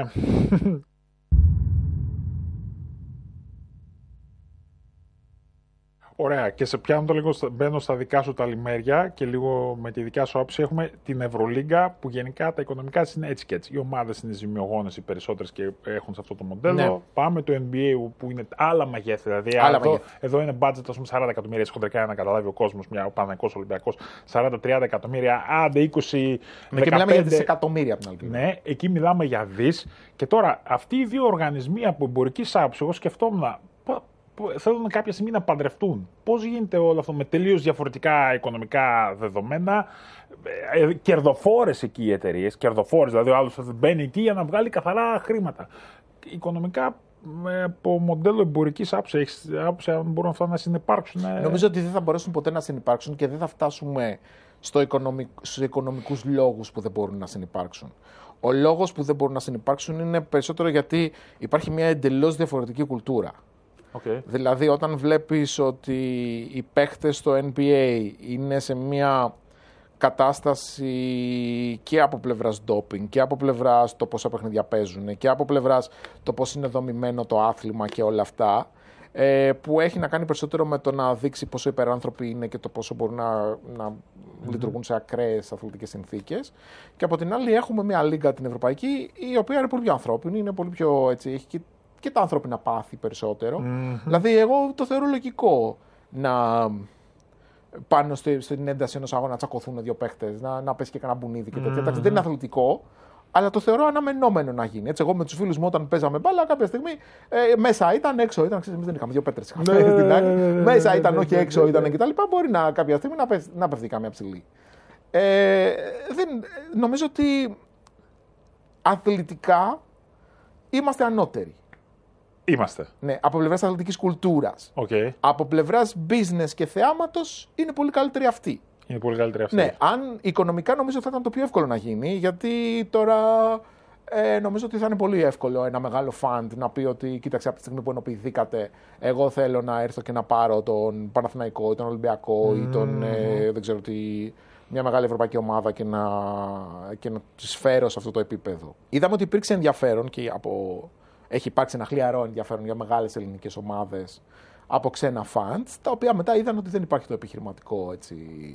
Ωραία, και σε πιάνω το λίγο, μπαίνω στα δικά σου τα λιμέρια και λίγο με τη δικιά σου άποψη. Έχουμε την Ευρωλίγκα που γενικά τα οικονομικά της είναι έτσι και έτσι. Οι ομάδες είναι ζημιογόνες οι περισσότερες και έχουν σε αυτό το μοντέλο. Ναι. Πάμε το NBA που είναι άλλα μεγέθη. Δηλαδή εδώ είναι budget, ας πούμε, 40 εκατομμύρια χοντρικά για να καταλάβει ο κόσμος, ο Παναθηναϊκός, Ολυμπιακός, 40-30 εκατομμύρια, άντε 20. Εκεί μιλάμε για δισεκατομμύρια από την άλλη. Ναι, εκεί μιλάμε για δις. Και τώρα αυτοί οι δύο οργανισμοί από εμπορική άποψη, εγώ σκεφτόμουν. Θέλουν κάποια στιγμή να παντρευτούν. Πώς γίνεται όλο αυτό με τελείως διαφορετικά οικονομικά δεδομένα, κερδοφόρες εκεί οι εταιρείες, κερδοφόρες, δηλαδή ο άλλος θα μπαίνει εκεί για να βγάλει καθαρά χρήματα. Οικονομικά, από μοντέλο εμπορικής άποψης, αν μπορούν αυτά να συνυπάρξουν. Νομίζω ότι δεν θα μπορέσουν ποτέ να συνυπάρξουν και δεν θα φτάσουμε στους οικονομικούς λόγους που δεν μπορούν να συνυπάρξουν. Ο λόγος που δεν μπορούν να συνυπάρξουν είναι περισσότερο γιατί υπάρχει μια εντελώς διαφορετική κουλτούρα. Δηλαδή όταν βλέπεις ότι οι παίχτες στο NBA είναι σε μια κατάσταση και από πλευράς ντόπινγκ και από πλευράς το πόσα παιχνίδια παίζουν και από πλευράς το πώς είναι δομημένο το άθλημα και όλα αυτά, που έχει να κάνει περισσότερο με το να δείξει πόσο υπεράνθρωποι είναι και το πόσο μπορούν να λειτουργούν σε ακραίες αθλητικές συνθήκες. Και από την άλλη έχουμε μια λίγα την ευρωπαϊκή, η οποία είναι πολύ πιο ανθρώπινη, είναι πολύ πιο έτσι, έχει και τα ανθρώπινα πάθη περισσότερο. Δηλαδή, εγώ το θεωρώ λογικό να πάνω στην ένταση ενός αγώνα να τσακωθούν δύο παίχτες, να πέσει και κανένα μπουνίδι και τέτοια. Δεν είναι αθλητικό, αλλά το θεωρώ αναμενόμενο να γίνει. Έτσι, εγώ με τους φίλους μου όταν παίζαμε μπάλα, κάποια στιγμή μέσα ήταν, έξω ήταν. Εμείς δεν είχαμε δύο πέτρες. Μέσα ήταν, όχι έξω ήταν κτλ. Μπορεί κάποια στιγμή να πέφτει κάμια ψηλή. Νομίζω ότι αθλητικά είμαστε ανώτεροι. Είμαστε. Ναι, από πλευράς αθλητικής κουλτούρας. Okay. Από πλευράς business και θεάματος είναι πολύ καλύτεροι αυτοί. Είναι πολύ καλύτερη αυτή. Ναι, αν οικονομικά νομίζω θα ήταν το πιο εύκολο να γίνει, γιατί τώρα νομίζω ότι θα είναι πολύ εύκολο ένα μεγάλο φαντ να πει ότι κοίταξε από τη στιγμή που ενοποιηθήκατε, εγώ θέλω να έρθω και να πάρω τον Παναθηναϊκό ή τον Ολυμπιακό ή τον δεν ξέρω τι, μια μεγάλη ευρωπαϊκή ομάδα και να τις φέρω σε αυτό το επίπεδο. Είδαμε ότι υπήρξε ενδιαφέρον και έχει υπάρξει ένα χλιαρό ενδιαφέρον για μεγάλες ελληνικές ομάδες από ξένα φαντς, τα οποία μετά είδαν ότι δεν υπάρχει το επιχειρηματικό έτσι,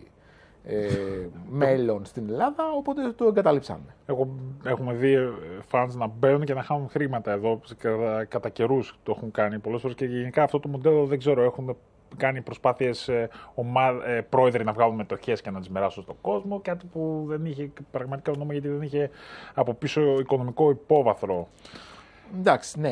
μέλλον στην Ελλάδα, οπότε το εγκαταλείψανε. Έχουμε δει φαντς να μπαίνουν και να χάνουν χρήματα εδώ, κατά καιρούς το έχουν κάνει πολλές φορές και γενικά αυτό το μοντέλο δεν ξέρω, έχουν κάνει προσπάθειες πρόεδροι να βγάλουν μετοχές και να τις μοιράσουν στον κόσμο, κάτι που δεν είχε πραγματικά νόημα γιατί δεν είχε από πίσω οικονομικό υπόβαθρο. Εντάξει, ναι.